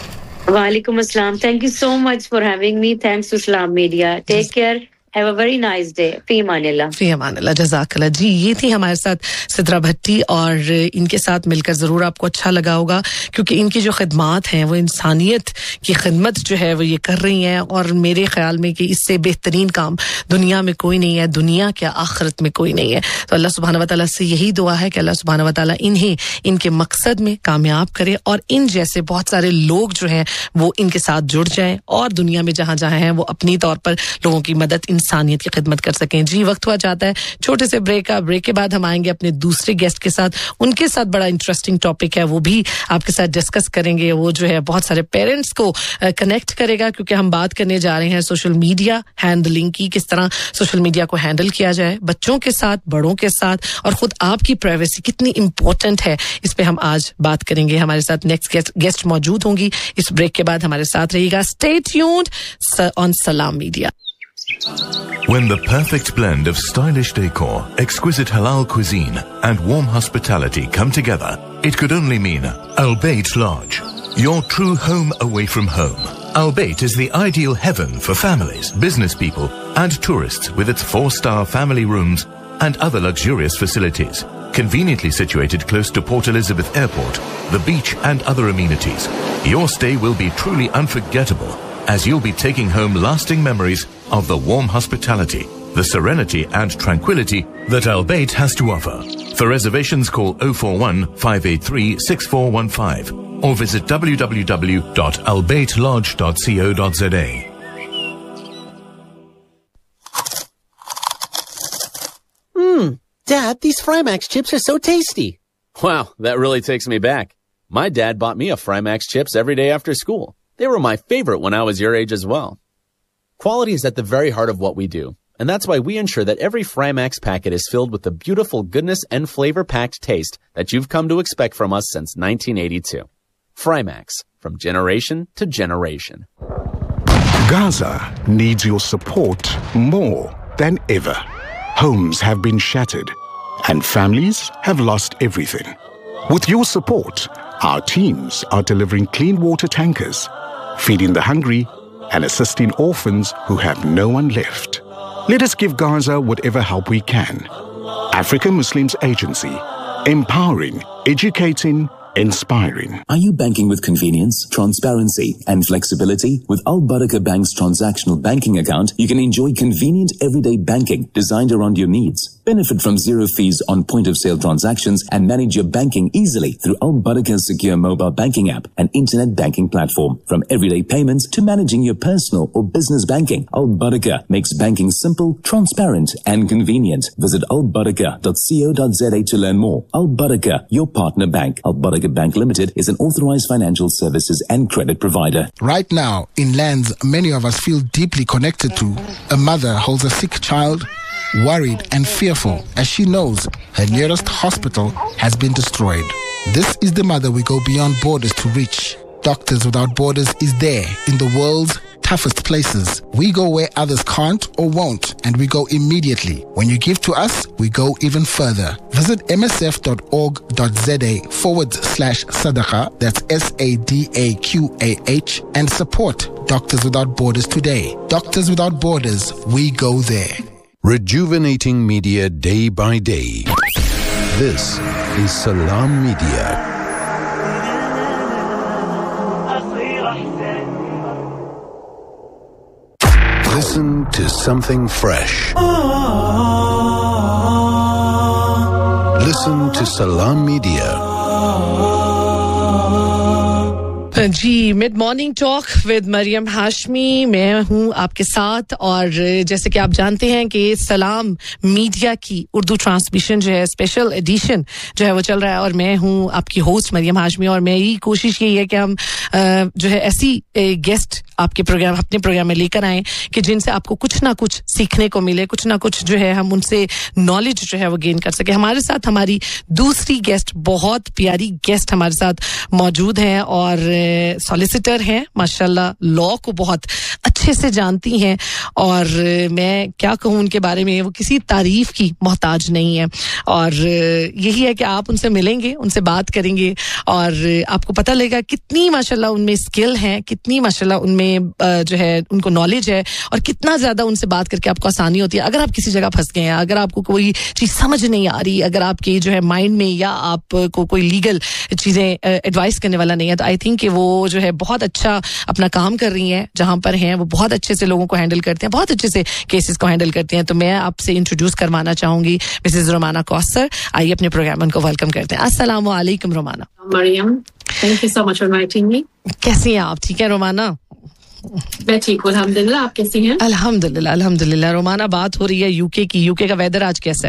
वालेकुम अस्सलाम. Thank you so much for having me. Thanks to Islam media. Take care. Have a very nice day. फी अमानिल्लाह. फी अमानिल्लाह. जज़ाकल्लाह. जी, ये थी हमारे साथ सिद्रा भट्टी और इनके साथ मिलकर ज़रूर आपको अच्छा लगा होगा क्योंकि इनकी जो खिदमात हैं वो इंसानियत की खिदमत जो है वो ये कर रही हैं और मेरे ख्याल में कि इससे बेहतरीन काम दुनिया में कोई नहीं है, दुनिया क्या आखिरत में कोई नहीं है. तो अल्लाह सुब्हानहू व तआला से यही दुआ है कि अल्लाह सुब्हानहू व तआला इन्हें इनके मकसद में कामयाब करे और इन जैसे बहुत सारे लोग जो हैं वो इनके साथ जुड़ जाएं और दुनिया में जहाँ जहाँ हैं वो अपनी तौर पर लोगों की मदद, इंसानियत की खिदमत कर सकें. जी, वक्त हुआ जाता है छोटे से ब्रेक का. ब्रेक के बाद हम आएंगे अपने दूसरे गेस्ट के साथ. उनके साथ बड़ा इंटरेस्टिंग टॉपिक है, वो भी आपके साथ डिस्कस करेंगे. वो जो है बहुत सारे पेरेंट्स को कनेक्ट करेगा क्योंकि हम बात करने जा रहे हैं सोशल मीडिया हैंडलिंग की, किस तरह सोशल मीडिया को हैंडल किया जाए बच्चों के साथ, बड़ों के साथ, और खुद आपकी प्राइवेसी कितनी इंपॉर्टेंट है, इस पे हम आज बात करेंगे. हमारे साथ नेक्स्ट गेस्ट, गेस्ट मौजूद होंगी. इस ब्रेक के बाद हमारे साथ रहेगा. स्टे ट्यून्ड ऑन सलाम media. When the perfect blend of stylish decor, exquisite halal cuisine and warm hospitality come together, it could only mean Al Bayt Lodge, your true home away from home. Al Bayt is the ideal heaven for families, business people and tourists with its four-star family rooms and other luxurious facilities. Conveniently situated close to Port Elizabeth Airport, the beach and other amenities, your stay will be truly unforgettable as you'll be taking home lasting memories of the warm hospitality, the serenity and tranquility that Al Bayt has to offer. For reservations, call oh four one, five eight three, six four one five or visit w w w dot al bayt lodge dot co dot z a. Mmm, Dad, these Frymax chips are so tasty. Wow, that really takes me back. My dad bought me a Frymax chips every day after school. They were my favorite when I was your age as well. Quality is at the very heart of what we do, and that's why we ensure that every Frymax packet is filled with the beautiful goodness and flavor-packed taste that you've come to expect from us since nineteen eighty-two. Frymax, from generation to generation. Gaza needs your support more than ever. Homes have been shattered, and families have lost everything. With your support, our teams are delivering clean water tankers, feeding the hungry, and assisting orphans who have no one left. Let us give Gaza whatever help we can. African Muslims Agency, empowering, educating, inspiring. Are you banking with convenience, transparency, and flexibility? With Al Barakah Bank's transactional banking account, you can enjoy convenient everyday banking designed around your needs. Benefit from zero fees on point-of-sale transactions and manage your banking easily through Al Barakah's secure mobile banking app and internet banking platform. From everyday payments to managing your personal or business banking, Al Barakah makes banking simple, transparent, and convenient. Visit al barakah dot co dot za to learn more. Al Barakah, your partner bank. Al Barakah Bank Limited is an authorized financial services and credit provider. Right now, in lands many of us feel deeply connected to, a mother holds a sick child, worried and fearful as she knows her nearest hospital has been destroyed. This is the mother we go beyond borders to reach. Doctors Without Borders is there in the world's toughest places. We go where others can't or won't, and we go immediately. When you give to us, we go even further. Visit msf.org.za forward slash sadaqah, that's S A D A Q A H, and support Doctors Without Borders today. Doctors Without Borders, we go there. Rejuvenating media day by day. This is Salam Media. Listen to something fresh. Listen to Salam Media. Ji mid morning talk with Maryam Hashmi, मैं हूं आपके साथ। और जैसे कि आप जानते हैं कि सलाम मीडिया की उर्दू ट्रांसमिशन जो है, स्पेशल एडिशन जो है वो चल रहा है, और मैं हूं आपकी होस्ट मरियम हाशमी। और मेरी कोशिश यही है कि हम जो है ऐसी गेस्ट आपके प्रोग्राम अपने प्रोग्राम में लेकर आएं कि जिनसे आपको कुछ ना कुछ सीखने को मिले, कुछ ना कुछ जो है हम उनसे नॉलेज जो है वो गेन कर सके। हमारे साथ हमारी दूसरी गेस्ट, बहुत प्यारी गेस्ट हमारे साथ मौजूद हैं और सॉलिसिटर हैं, माशाल्लाह लॉ को बहुत अच्छे से जानती हैं, और मैं क्या कहूँ उनके बारे में, वो किसी तारीफ की मोहताज नहीं है। और यही है कि आप उनसे मिलेंगे, उनसे बात करेंगे और आपको पता लगेगा कितनी माशाल्लाह उनमें स्किल है, कितनी माशाल्लाह उनमें जो है उनको नॉलेज है, और कितना ज्यादा उनसे बात करके आपको आसानी होती है। अगर आप किसी जगह फंस गए हैं, अगर आपको कोई चीज समझ नहीं आ रही, अगर आपके जो है माइंड में या आपको कोई लीगल चीजें एडवाइस करने वाला नहीं है, तो आई थिंक कि वो जो है बहुत अच्छा अपना काम कर रही हैं। जहां पर हैं वो बहुत अच्छे से लोगों को हैंडल करते हैं, बहुत अच्छे से केसेस को हैंडल करते हैं। तो मैं आपसे इंट्रोड्यूस करवाना चाहूंगी मिसेस रोमाना कौसर। आइए अपने प्रोग्राम उनको वेलकम करते हैं। अस्सलाम वालेकुम Romana. Maryam, thank you so much for inviting me. कैसी हैं आप? ठीक है रोमाना? मैं ठीक हूँ अल्हम्दुलिल्लाह, आप कैसी हैं? अल्हम्दुलिल्लाह अल्हम्दुलिल्लाह। रोमाना, बात हो रही है यूके की। यूके का वेदर आज कैसा है?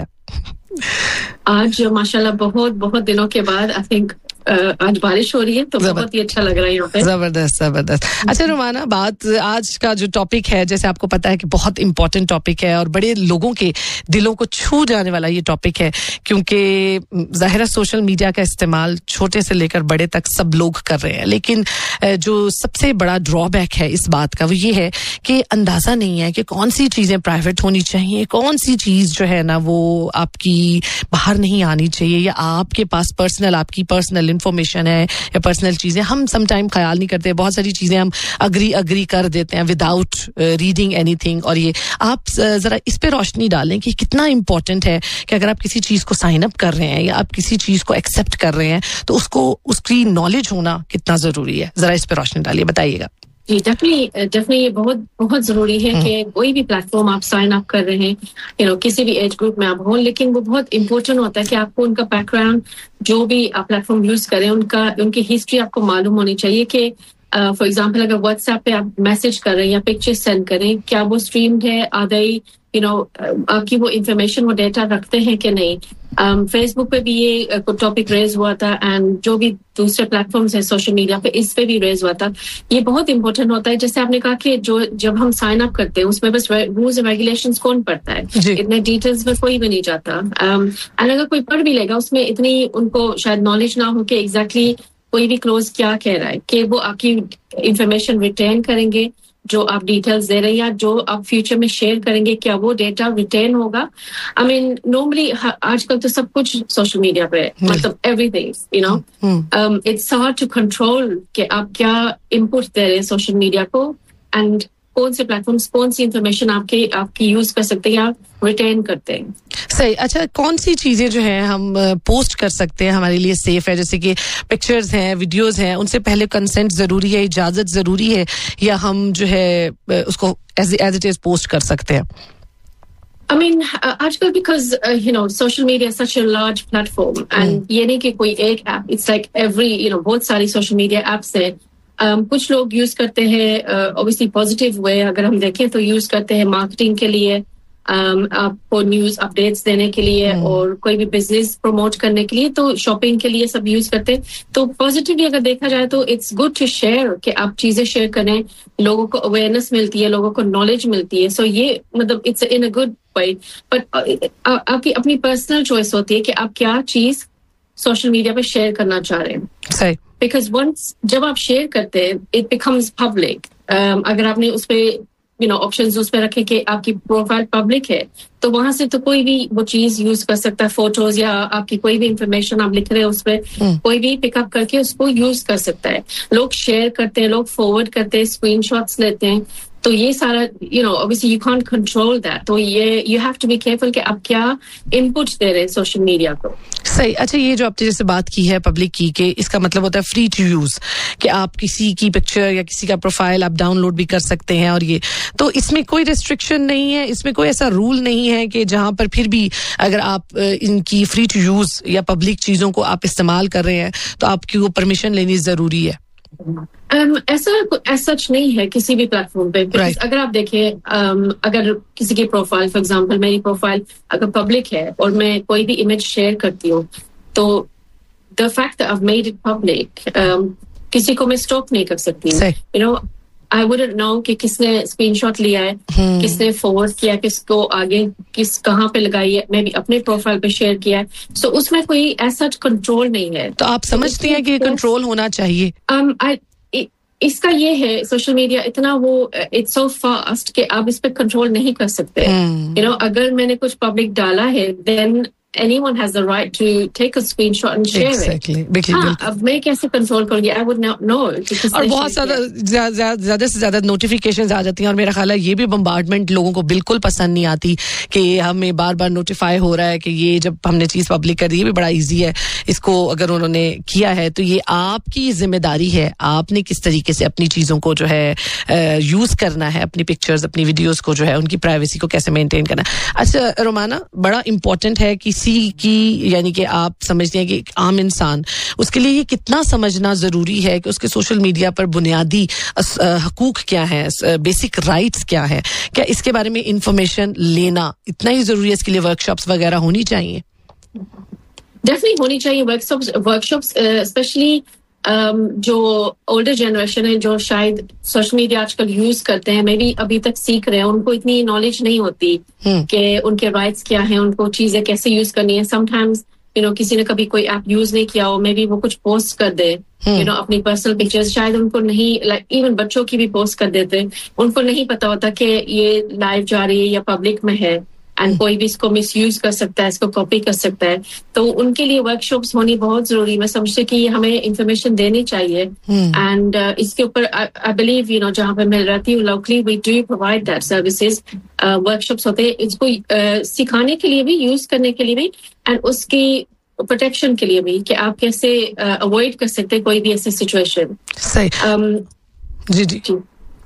आज माशाल्लाह बहुत बहुत दिनों के बाद आई थिंक आज बारिश हो रही है, तो बहुत ही अच्छा लग रहा है यहाँ पे। जबरदस्त जबरदस्त। अच्छा रोमाना, बात आज का जो टॉपिक है, जैसे आपको पता है कि बहुत इंपॉर्टेंट टॉपिक है और बड़े लोगों के दिलों को छू जाने वाला ये टॉपिक है, क्योंकि जाहिर है सोशल मीडिया का इस्तेमाल छोटे से लेकर बड़े तक सब लोग कर रहे हैं, लेकिन जो सबसे बड़ा ड्रॉबैक है इस बात का वो ये है कि अंदाजा नहीं है कि कौन सी चीजें प्राइवेट होनी चाहिए, कौन सी चीज जो है ना वो आपकी बाहर नहीं आनी चाहिए, या आपके पास पर्सनल आपकी पर्सनल इंफॉर्मेशन है या पर्सनल चीजें, हम समटाइम ख्याल नहीं करते। बहुत सारी चीजें हम अग्री अग्री कर देते हैं विदाउट रीडिंग एनीथिंग। और ये आप जरा इस पे रोशनी डालें कि कितना इंपॉर्टेंट है कि अगर आप किसी चीज को साइन अप कर रहे हैं या आप किसी चीज को एक्सेप्ट कर रहे हैं तो उसको उसकी नॉलेज होना कितना जरूरी है। जरा इस पे रोशनी डालिए, बताइएगा। जी डेफिनेटली डेफिनेटली ये बहुत बहुत जरूरी है कि कोई भी प्लेटफॉर्म आप साइन अप कर रहे हैं, यू नो किसी भी एज ग्रुप में आप हो, लेकिन वो बहुत इंपॉर्टेंट होता है कि आपको उनका बैकग्राउंड, जो भी आप प्लेटफॉर्म यूज करें, उनका उनकी हिस्ट्री आपको मालूम होनी चाहिए कि फॉर एग्जांपल अगर व्हाट्सएप पे आप मैसेज कर रहे हैं या पिक्चर सेंड करें, क्या वो स्ट्रीम्ड है, आर दे यू नो आपकी वो इंफॉर्मेशन वो डेटा रखते हैं कि नहीं. फेसबुक um, पे भी ये uh, टॉपिक रेज हुआ था एंड जो भी दूसरे प्लेटफॉर्म्स हैं सोशल मीडिया पे इस पे भी रेज हुआ था. ये बहुत इंपॉर्टेंट होता है. जैसे आपने कहा कि जो जब हम साइन अप करते हैं उसमें बस रूल्स एंड रेगुलेशंस कौन पढ़ता है, इतने डिटेल्स में कोई भी नहीं जाता. एंड um, अगर कोई पढ़ भी लेगा उसमें इतनी उनको शायद नॉलेज ना हो कि एग्जैक्टली कोई भी क्लोज क्या कह रहा है, कि वो आपकी इंफॉर्मेशन रिटेन करेंगे जो आप डिटेल्स दे रहे हैं या जो आप फ्यूचर में शेयर करेंगे, क्या वो डेटा रिटेन होगा. आई मीन नॉर्मली आजकल तो सब कुछ सोशल मीडिया पे है, मतलब everything you know it's hard to control कि आप क्या इनपुट दे रहे हैं सोशल मीडिया को एंड कौन से प्लेटफॉर्म्स कौन सी इंफॉर्मेशन आपके आपकी यूज कर सकते हैं या रिटेन करते हैं. सही. अच्छा, कौन सी चीजें जो है हम पोस्ट कर सकते हैं हमारे लिए सेफ है, जैसे कि पिक्चर्स हैं, वीडियोस हैं, उनसे पहले कंसेंट जरूरी है, इजाजत जरूरी है, या हम जो है उसको as as it is post कर सकते हैं? I mean, uh, आजकल because uh, you know social media is such a large platform and mm. ये नहीं कि कोई एक app, it's like every you know बहुत सारी social media apps हैं. Um, कुछ लोग यूज करते हैं ऑब्वियसली पॉजिटिव वे, अगर हम देखें तो यूज करते हैं मार्केटिंग के लिए, um, आपको न्यूज अपडेट्स देने के लिए hmm. और कोई भी बिजनेस प्रमोट करने के लिए, तो शॉपिंग के लिए सब यूज करते हैं. तो पॉजिटिवली अगर देखा जाए तो इट्स गुड टू शेयर, कि आप चीजें शेयर करें, लोगों को अवेयरनेस मिलती है, लोगों को नॉलेज मिलती है. सो so ये मतलब it's in a good way. But आपकी अपनी पर्सनल चॉइस होती है कि आप क्या चीज सोशल मीडिया पे शेयर करना चाह रहे हैं. सही. Because once जब आप शेयर करते हैं it becomes public. um, अगर आपने उस पे you know options उस पे रखे कि आपकी प्रोफाइल पब्लिक है, तो वहां से तो कोई भी वो चीज यूज कर सकता है, फोटोज या आपकी कोई भी इंफॉर्मेशन आप लिख रहे हैं उस पे hmm. कोई भी पिकअप करके उसको यूज कर सकता है. लोग शेयर करते हैं, लोग फॉरवर्ड करते हैं, स्क्रीनशॉट्स लेते हैं, तो ये सारा you know obviously you can't control that. तो ये you have to be careful कि आप क्या इनपुट दे रहे हैं सोशल मीडिया को. सही. अच्छा, ये जो आपने जैसे बात की है पब्लिक की, कि इसका मतलब होता है फ्री टू यूज, कि आप किसी की पिक्चर या किसी का प्रोफाइल आप डाउनलोड भी कर सकते हैं, और ये तो इसमें कोई रिस्ट्रिक्शन नहीं है, इसमें कोई ऐसा रूल नहीं है कि जहां पर फिर भी अगर आप इनकी फ्री टू यूज या पब्लिक चीजों को आप इस्तेमाल कर रहे हैं तो आपकी वो परमिशन लेनी जरूरी है? Um, ऐसा ऐसा नहीं है किसी भी प्लेटफॉर्म पे. right. अगर आप देखें um, अगर किसी की प्रोफाइल, फॉर एग्जांपल मेरी प्रोफाइल अगर पब्लिक है और मैं कोई भी इमेज शेयर करती हूँ, तो the fact that I have made it public, किसी को मैं स्टॉप नहीं कर सकती. You know I wouldn't know कि किसने स्क्रीनशॉट लिया है, hmm. किसने फॉरवर्ड किया, किसको आगे किस कहाँ पे लगाई है, मैं भी अपने प्रोफाइल पे शेयर किया है. सो so, उसमें कोई ऐसा कंट्रोल नहीं है. तो आप समझती हैं कि कंट्रोल होना चाहिए? um, I, इसका ये है, सोशल मीडिया इतना वो इट्स सो फास्ट कि आप इस पे कंट्रोल नहीं कर सकते. यू नो अगर मैंने कुछ पब्लिक डाला है, then anyone has the right to take a screenshot and share exactly. it. हाँ, अब मैं कैसे कंट्रोल करूँगी? I would not know. और बहुत ज्यादा ज्यादा से ज्यादा नोटिफिकेशंस आ जाती हैं, और मेरा ख्याल है ये भी बम्बार्डमेंट लोगों को बिल्कुल पसंद नहीं आती कि हमें बार बार नोटिफाई हो रहा है कि ये जब हमने चीज पब्लिक कर दी. ये भी बड़ा इजी है, इसको अगर उन्होंने किया है तो ये आपकी जिम्मेदारी है, आपने किस तरीके से अपनी चीजों को जो है यूज करना है, अपनी पिक्चर्स अपनी वीडियोस को जो है उनकी प्राइवेसी को कैसे मेंटेन करना. अच्छा रोमाना, बड़ा इंपॉर्टेंट है किसी की, यानी कि आप समझते हैं कि आम इंसान, उसके लिए ये कितना समझना जरूरी है कि उसके सोशल मीडिया पर बुनियादी हकूक क्या है, बेसिक राइट्स क्या है, क्या इसके बारे में इंफॉर्मेशन लेना इतना ही जरूरी है? इसके लिए वर्कशॉप्स वगैरह होनी चाहिए? डेफिनेटली होनी चाहिए वर्कशॉप्स वर्कशॉप्स स्पेशली जो ओल्डर जनरेशन है, जो शायद सोशल मीडिया आजकल यूज करते हैं, मे बी अभी तक सीख रहे हैं, उनको इतनी नॉलेज नहीं होती hmm. कि उनके राइट्स क्या हैं, उनको चीजें कैसे यूज करनी है. समटाइम्स यू नो किसी ने कभी कोई ऐप यूज नहीं किया हो, मे बी वो कुछ पोस्ट कर दे, यू hmm. नो अपनी पर्सनल पिक्चर्स, शायद उनको नहीं, लाइक इवन बच्चों की भी पोस्ट कर देते, उनको नहीं पता होता कि ये लाइव जा रही है या पब्लिक में है, एंड कोई भी इसको मिसयूज कर सकता है, इसको कॉपी कर सकता है. तो उनके लिए वर्कशॉप्स होनी बहुत जरूरी. मैं समझती कि ये हमें इंफॉर्मेशन देनी चाहिए. एंड uh, इसके ऊपर आई बिलीव यू नो जहाँ पे मैं रहती हूँ locally, we do provide that services. Workshops होते हैं इसको uh, सिखाने के लिए भी, यूज करने के लिए भी, एंड उसकी प्रोटेक्शन के लिए भी, कि आप कैसे अवॉइड uh, कर सकते हैं कोई भी ऐसी सिचुएशन. सही. um, जी जी, जी.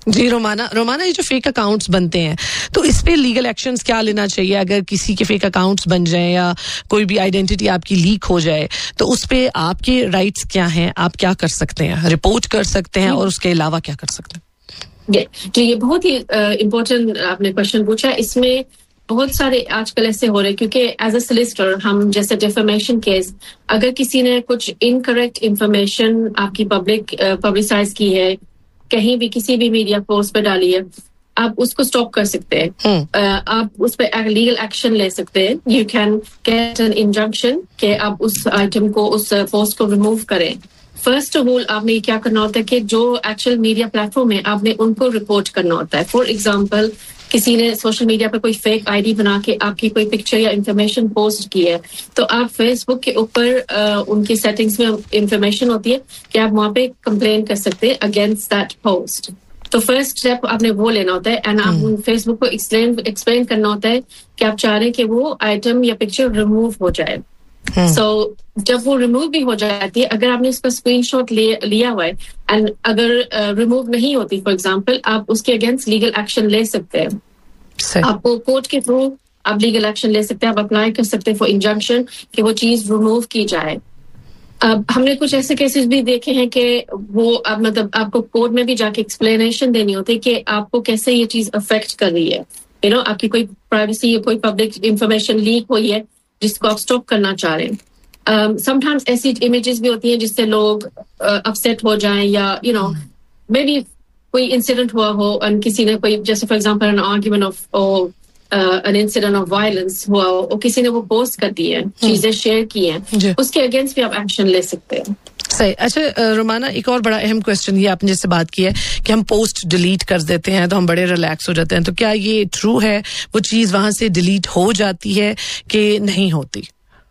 जी रोमाना रोमाना ये जो फेक अकाउंट्स बनते हैं तो इस पे लीगल एक्शंस क्या लेना चाहिए अगर किसी के फेक अकाउंट्स बन जाए या कोई भी आइडेंटिटी आपकी लीक हो जाए तो उस पे आपके राइट्स क्या हैं, आप क्या कर सकते हैं? रिपोर्ट कर सकते हैं और उसके अलावा क्या कर सकते हैं? जी ये बहुत ही इम्पोर्टेंट आपने क्वेश्चन पूछा. इसमें बहुत सारे आजकल ऐसे हो रहे हैं क्योंकि एज अ सोलिसिटर हम जैसे डिफेमेशन केस अगर किसी ने कुछ इनकरेक्ट इंफॉर्मेशन आपकी पब्लिक पब्लिसाइज की है, कहीं भी किसी भी मीडिया पोस्ट पे डाली है, आप उसको स्टॉप कर सकते हैं. uh, आप उस पर लीगल एक्शन ले सकते हैं. You can get an injunction कि आप उस आइटम को उस पोस्ट को रिमूव करें. फर्स्ट ऑफ ऑल आपने क्या करना होता है कि जो एक्चुअल मीडिया प्लेटफॉर्म है आपने उनको रिपोर्ट करना होता है. फॉर एग्जाम्पल किसी ने सोशल मीडिया पे कोई फेक आईडी बना के आपकी कोई पिक्चर या इंफॉर्मेशन पोस्ट की है तो आप फेसबुक के ऊपर उनकी सेटिंग्स में इंफॉर्मेशन होती है कि आप वहां पे कंप्लेन कर सकते हैं अगेंस्ट दैट पोस्ट. तो फर्स्ट स्टेप आपने वो लेना होता है एंड आप फेसबुक को एक्सप्लेन एक्सप्लेन करना होता है कि आप चाह रहे हैं कि वो आइटम या पिक्चर रिमूव हो जाए. सो so, जब वो रिमूव भी हो जाती है, अगर आपने इसका स्क्रीनशॉट ले, लिया हुआ है एंड अगर रिमूव uh, नहीं होती फॉर एग्जांपल, आप उसके अगेंस्ट लीगल एक्शन ले सकते हैं. आपको कोर्ट के थ्रू आप लीगल एक्शन ले सकते हैं. आप अप्लाई कर सकते हैं फॉर इंजंक्शन कि वो चीज रिमूव की जाए. अब हमने कुछ ऐसे केसेस भी देखे हैं कि वो अब मतलब आपको कोर्ट में भी जाके एक्सप्लेनेशन देनी होती है कि आपको कैसे ये चीज अफेक्ट कर रही है. यू नो आपकी कोई प्राइवेसी या कोई पब्लिक इंफॉर्मेशन लीक हुई है जिसको आप स्टॉप करना चाह रहे हैं. समटाइम्स ऐसी इमेजेस भी होती हैं जिससे लोग अपसेट uh, हो जाएं या यू नो मे बी कोई इंसिडेंट हुआ हो और किसी ने कोई जैसे for example an argument of an incident of violence हुआ हो और किसी ने वो पोस्ट कर दी है, चीजें शेयर की हैं, उसके अगेंस्ट भी आप एक्शन ले सकते हैं. सही. अच्छा रोमाना, एक और बड़ा अहम क्वेश्चन ये आपने जैसे बात की है कि हम पोस्ट डिलीट कर देते हैं तो हम बड़े रिलैक्स हो जाते हैं, तो क्या ये ट्रू है? वो चीज वहां से डिलीट हो जाती है कि नहीं होती?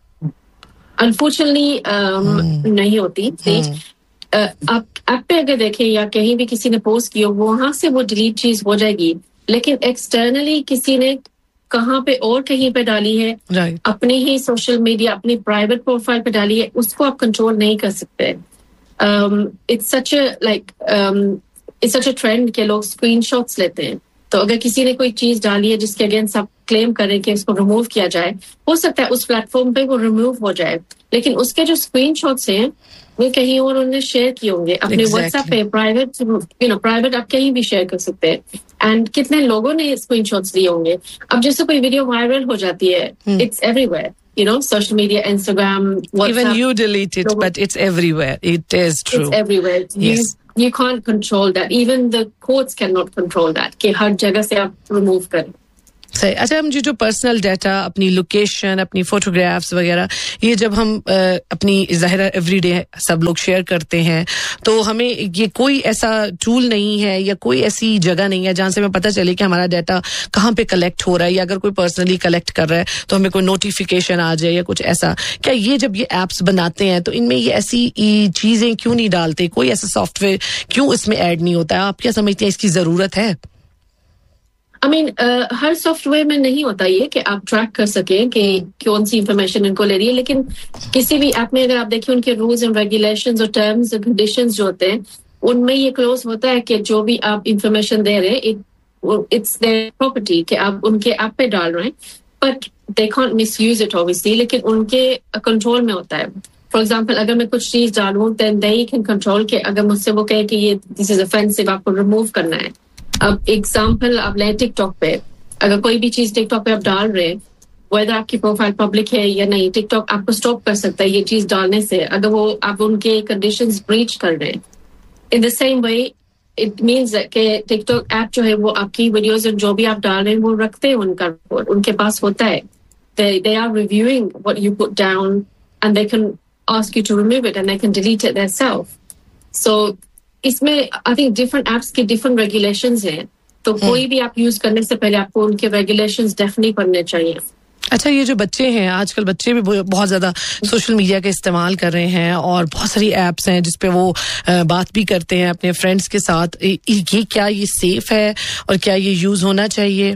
अनफॉर्चुनेटली um, नहीं होती. uh, आप ऐप पे अगर देखें या कहीं भी किसी ने पोस्ट की हो वहां से वो डिलीट चीज हो जाएगी, लेकिन एक्सटर्नली किसी ने कहाँ पे और कहीं पे डाली है, right. अपनी ही सोशल मीडिया अपनी प्राइवेट प्रोफाइल पे डाली है, उसको आप कंट्रोल नहीं कर सकते. It's such a like it's such a trend के लोग स्क्रीनशॉट्स लेते हैं. तो अगर किसी ने कोई चीज डाली है जिसके अगेंस्ट आप क्लेम करें कि उसको रिमूव किया जाए, हो सकता है उस प्लेटफॉर्म पे वो रिमूव हो जाए, लेकिन उसके जो स्क्रीनशॉट्स हैं वो कहीं और उन्होंने शेयर किए होंगे अपने व्हाट्सएप पे प्राइवेट यू नो प्राइवेट आप कहीं भी शेयर कर सकते हैं. एंड कितने लोगों ने स्क्रीनशॉट्स लिए होंगे. अब जैसे कोई वीडियो वायरल हो जाती है, it's everywhere, you know, social media, Instagram, WhatsApp. Even you delete it, but it's everywhere. It is true. It's everywhere. Yes. You, you can't control that. Even the courts cannot control that. कि हर जगह से आप remove करें. सही. अच्छा, हम जो personal data, अपनी लोकेशन, अपनी फोटोग्राफ्स वगैरह, ये जब हम आ, अपनी ज़ाहिर एवरीडे सब लोग शेयर करते हैं तो हमें ये कोई ऐसा टूल नहीं है या कोई ऐसी जगह नहीं है जहां से हमें पता चले कि हमारा डाटा कहाँ पे कलेक्ट हो रहा है, या अगर कोई पर्सनली कलेक्ट कर रहा है तो हमें कोई नोटिफिकेशन आ जाए या कुछ ऐसा. क्या ये जब ये एप्स बनाते हैं तो इनमें ये ऐसी चीजें क्यों नहीं डालते? कोई ऐसा सॉफ्टवेयर क्यों इसमें ऐड नहीं होता है? आप क्या समझते हैं इसकी जरूरत है? आई I mean mean, uh, her software में नहीं होता ये कि आप ट्रैक कर सकें कि कौन सी इंफॉर्मेशन इनको ले रही है, लेकिन किसी भी ऐप में अगर आप देखिए उनके रूल्स एंड रेगुलेशंस और टर्म्स एंड कंडीशंस जो होते हैं उनमें ये क्लोज होता है कि जो भी आप इंफॉर्मेशन दे रहे हैं इट्स देयर प्रॉपर्टी कि आप उनके ऐप पे डाल रहे हैं, but they can't misuse it obviously, लेकिन उनके कंट्रोल में होता है. फॉर एग्जाम्पल अगर मैं कुछ चीज डालूं देन दे कैन कंट्रोल के अगर मुझसे वो कहे कि ये दिस इज ऑफेंसिव, आपको रिमूव करना है. अब एग्जाम्पल आप लें टिकटॉक पे, अगर कोई भी चीज टिकटॉक पे आप डाल रहे हैं, वेदर आपकी प्रोफाइल पब्लिक है या नहीं, टिकटॉक आपको स्टॉप कर सकता है ये चीज डालने से अगर वो आप उनके कंडीशंस ब्रीच कर रहे हैं. In the same way it means कि टिकटॉक ऐप जो है वो आपकी वीडियोस जो भी आप डाल रहे हैं वो रखते हैं उनका रिपोर्ट, उनके पास होता है. They are reviewing what you put down and they can ask you to remove it and they can delete it देयरसेल्फ. सो इसमें आई थिंक डिफरेंट एप्स के डिफरेंट रेगुलेशंस हैं, तो कोई भी ऐप यूज करने से पहले आपको उनके रेगुलेशंस डेफिनेटली पढ़ने चाहिए. अच्छा, ये जो बच्चे हैं आजकल, बच्चे भी बहुत ज्यादा सोशल मीडिया का इस्तेमाल कर रहे हैं और बहुत सारी एप्स हैं जिसपे वो बात भी करते हैं अपने फ्रेंड्स के साथ. ये क्या ये सेफ है और क्या ये यूज होना चाहिए?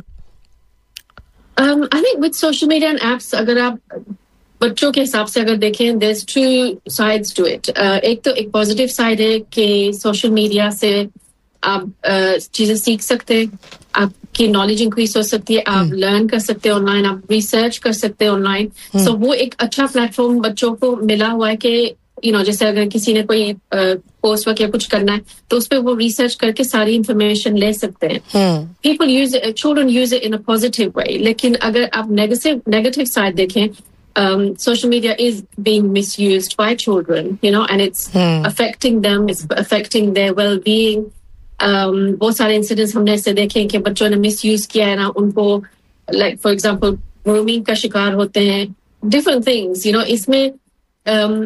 I think with social media and apps अगर आप बच्चों के हिसाब से अगर देखें there is two sides to it. एक तो एक पॉजिटिव साइड है कि सोशल मीडिया से आप चीजें सीख सकते हैं, आपकी नॉलेज इंक्रीज हो सकती है, आप लर्न कर सकते हैं ऑनलाइन, आप रिसर्च कर सकते हैं ऑनलाइन. सो वो एक अच्छा प्लेटफॉर्म बच्चों को मिला हुआ है कि यू नो जैसे अगर किसी ने कोई कोर्स वर्क या कुछ करना है तो उस पर वो रिसर्च करके सारी इंफॉर्मेशन ले सकते हैं. People use it, children use it in a positive way. लेकिन अगर आप नेगेटिव नेगेटिव साइड देखें, Um, social media is being misused by children, you know, and it's hmm. affecting them, it's affecting their well-being. Um, बहुत सारे incidents हमने ऐसे देखे हैं कि बच्चों ने misuse किया है ना, उनको like for example grooming का शिकार होते हैं, different things, you know. इसमें um,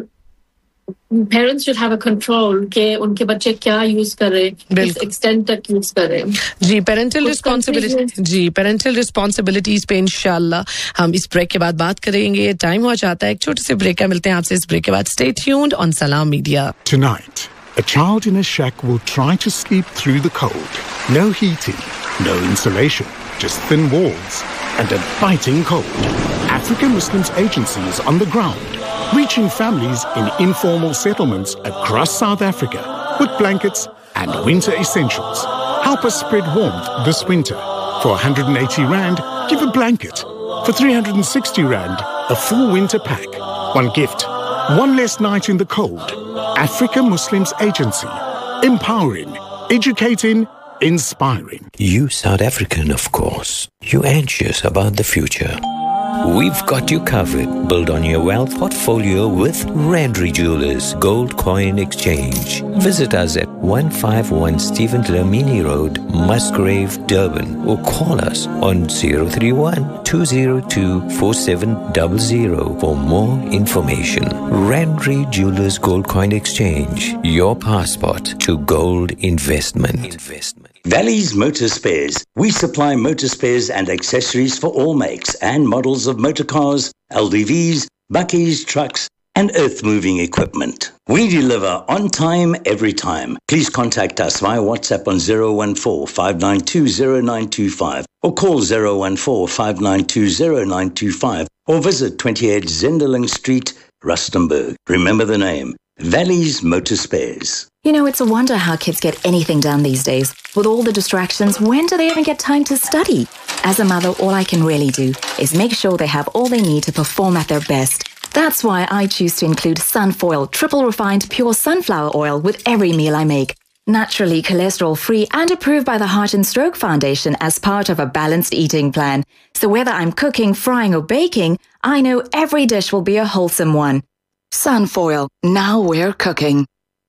parents should have a control कि उनके बच्चे क्या यूज कर रहे हैं, इस एक्सटेंट तक यूज कर रहे हैं. जी, पेरेंटल रिस्पांसिबिलिटी जी पेरेंटल रिस्पांसिबिलिटीज पे इंशाल्लाह हम इस ब्रेक के बाद बात करेंगे. टाइम हो जाता है एक छोटे से ब्रेक का, मिलते हैं आपसे इस ब्रेक के बाद. स्टे ट्यून्ड ऑन सलाम media. Tonight, a child in a shack will try to sleep through the cold. No heating, no insulation, just thin walls and a biting cold. African Muslims Agency is on the ground, reaching families in informal settlements across South Africa with blankets and winter essentials. Help us spread warmth this winter. For one hundred eighty rand, give a blanket. For three hundred sixty rand, a full winter pack. One gift, one less night in the cold. African Muslims Agency. Empowering, educating, inspiring. You South African, of course. You anxious about the future. We've got you covered. Build on your wealth portfolio with Randry Jewelers Gold Coin Exchange. Visit us at one fifty-one Stephen Dlamini Road, Musgrave, Durban, or call us on zero three one, two zero two, four seven zero zero for more information. Randry Jewelers Gold Coin Exchange, your passport to gold investment. Investment. Valley's Motor Spares. We supply motor spares and accessories for all makes and models of motor cars, L D Vs, buckies, trucks, and earth-moving equipment. We deliver on time, every time. Please contact us via WhatsApp on zero one four, five nine two, zero nine two five or call zero one four, five nine two, zero nine two five or visit twenty-eight Zenderling Street, Rustenburg. Remember the name, Valley's Motor Spares. You know, it's a wonder how kids get anything done these days. With all the distractions, when do they even get time to study? As a mother, all I can really do is make sure they have all they need to perform at their best. That's why I choose to include Sunfoil triple refined pure sunflower oil with every meal I make. Naturally cholesterol-free and approved by the Heart and Stroke Foundation as part of a balanced eating plan. So whether I'm cooking, frying or baking, I know every dish will be a wholesome one. Sunfoil, now we're cooking.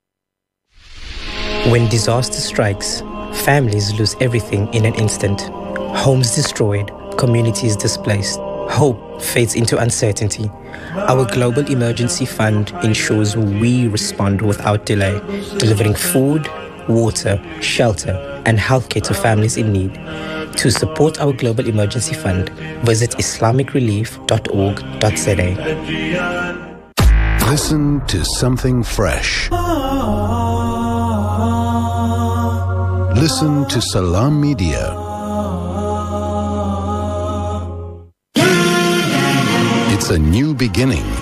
When disaster strikes, families lose everything in an instant. Homes destroyed, communities displaced. Hope fades into uncertainty. Our Global Emergency Fund ensures we respond without delay, delivering food, water, shelter, and healthcare to families in need. To support our Global Emergency Fund, visit islamic relief dot org dot z a. Listen to something fresh. Listen to Salam Media. It's a new beginning.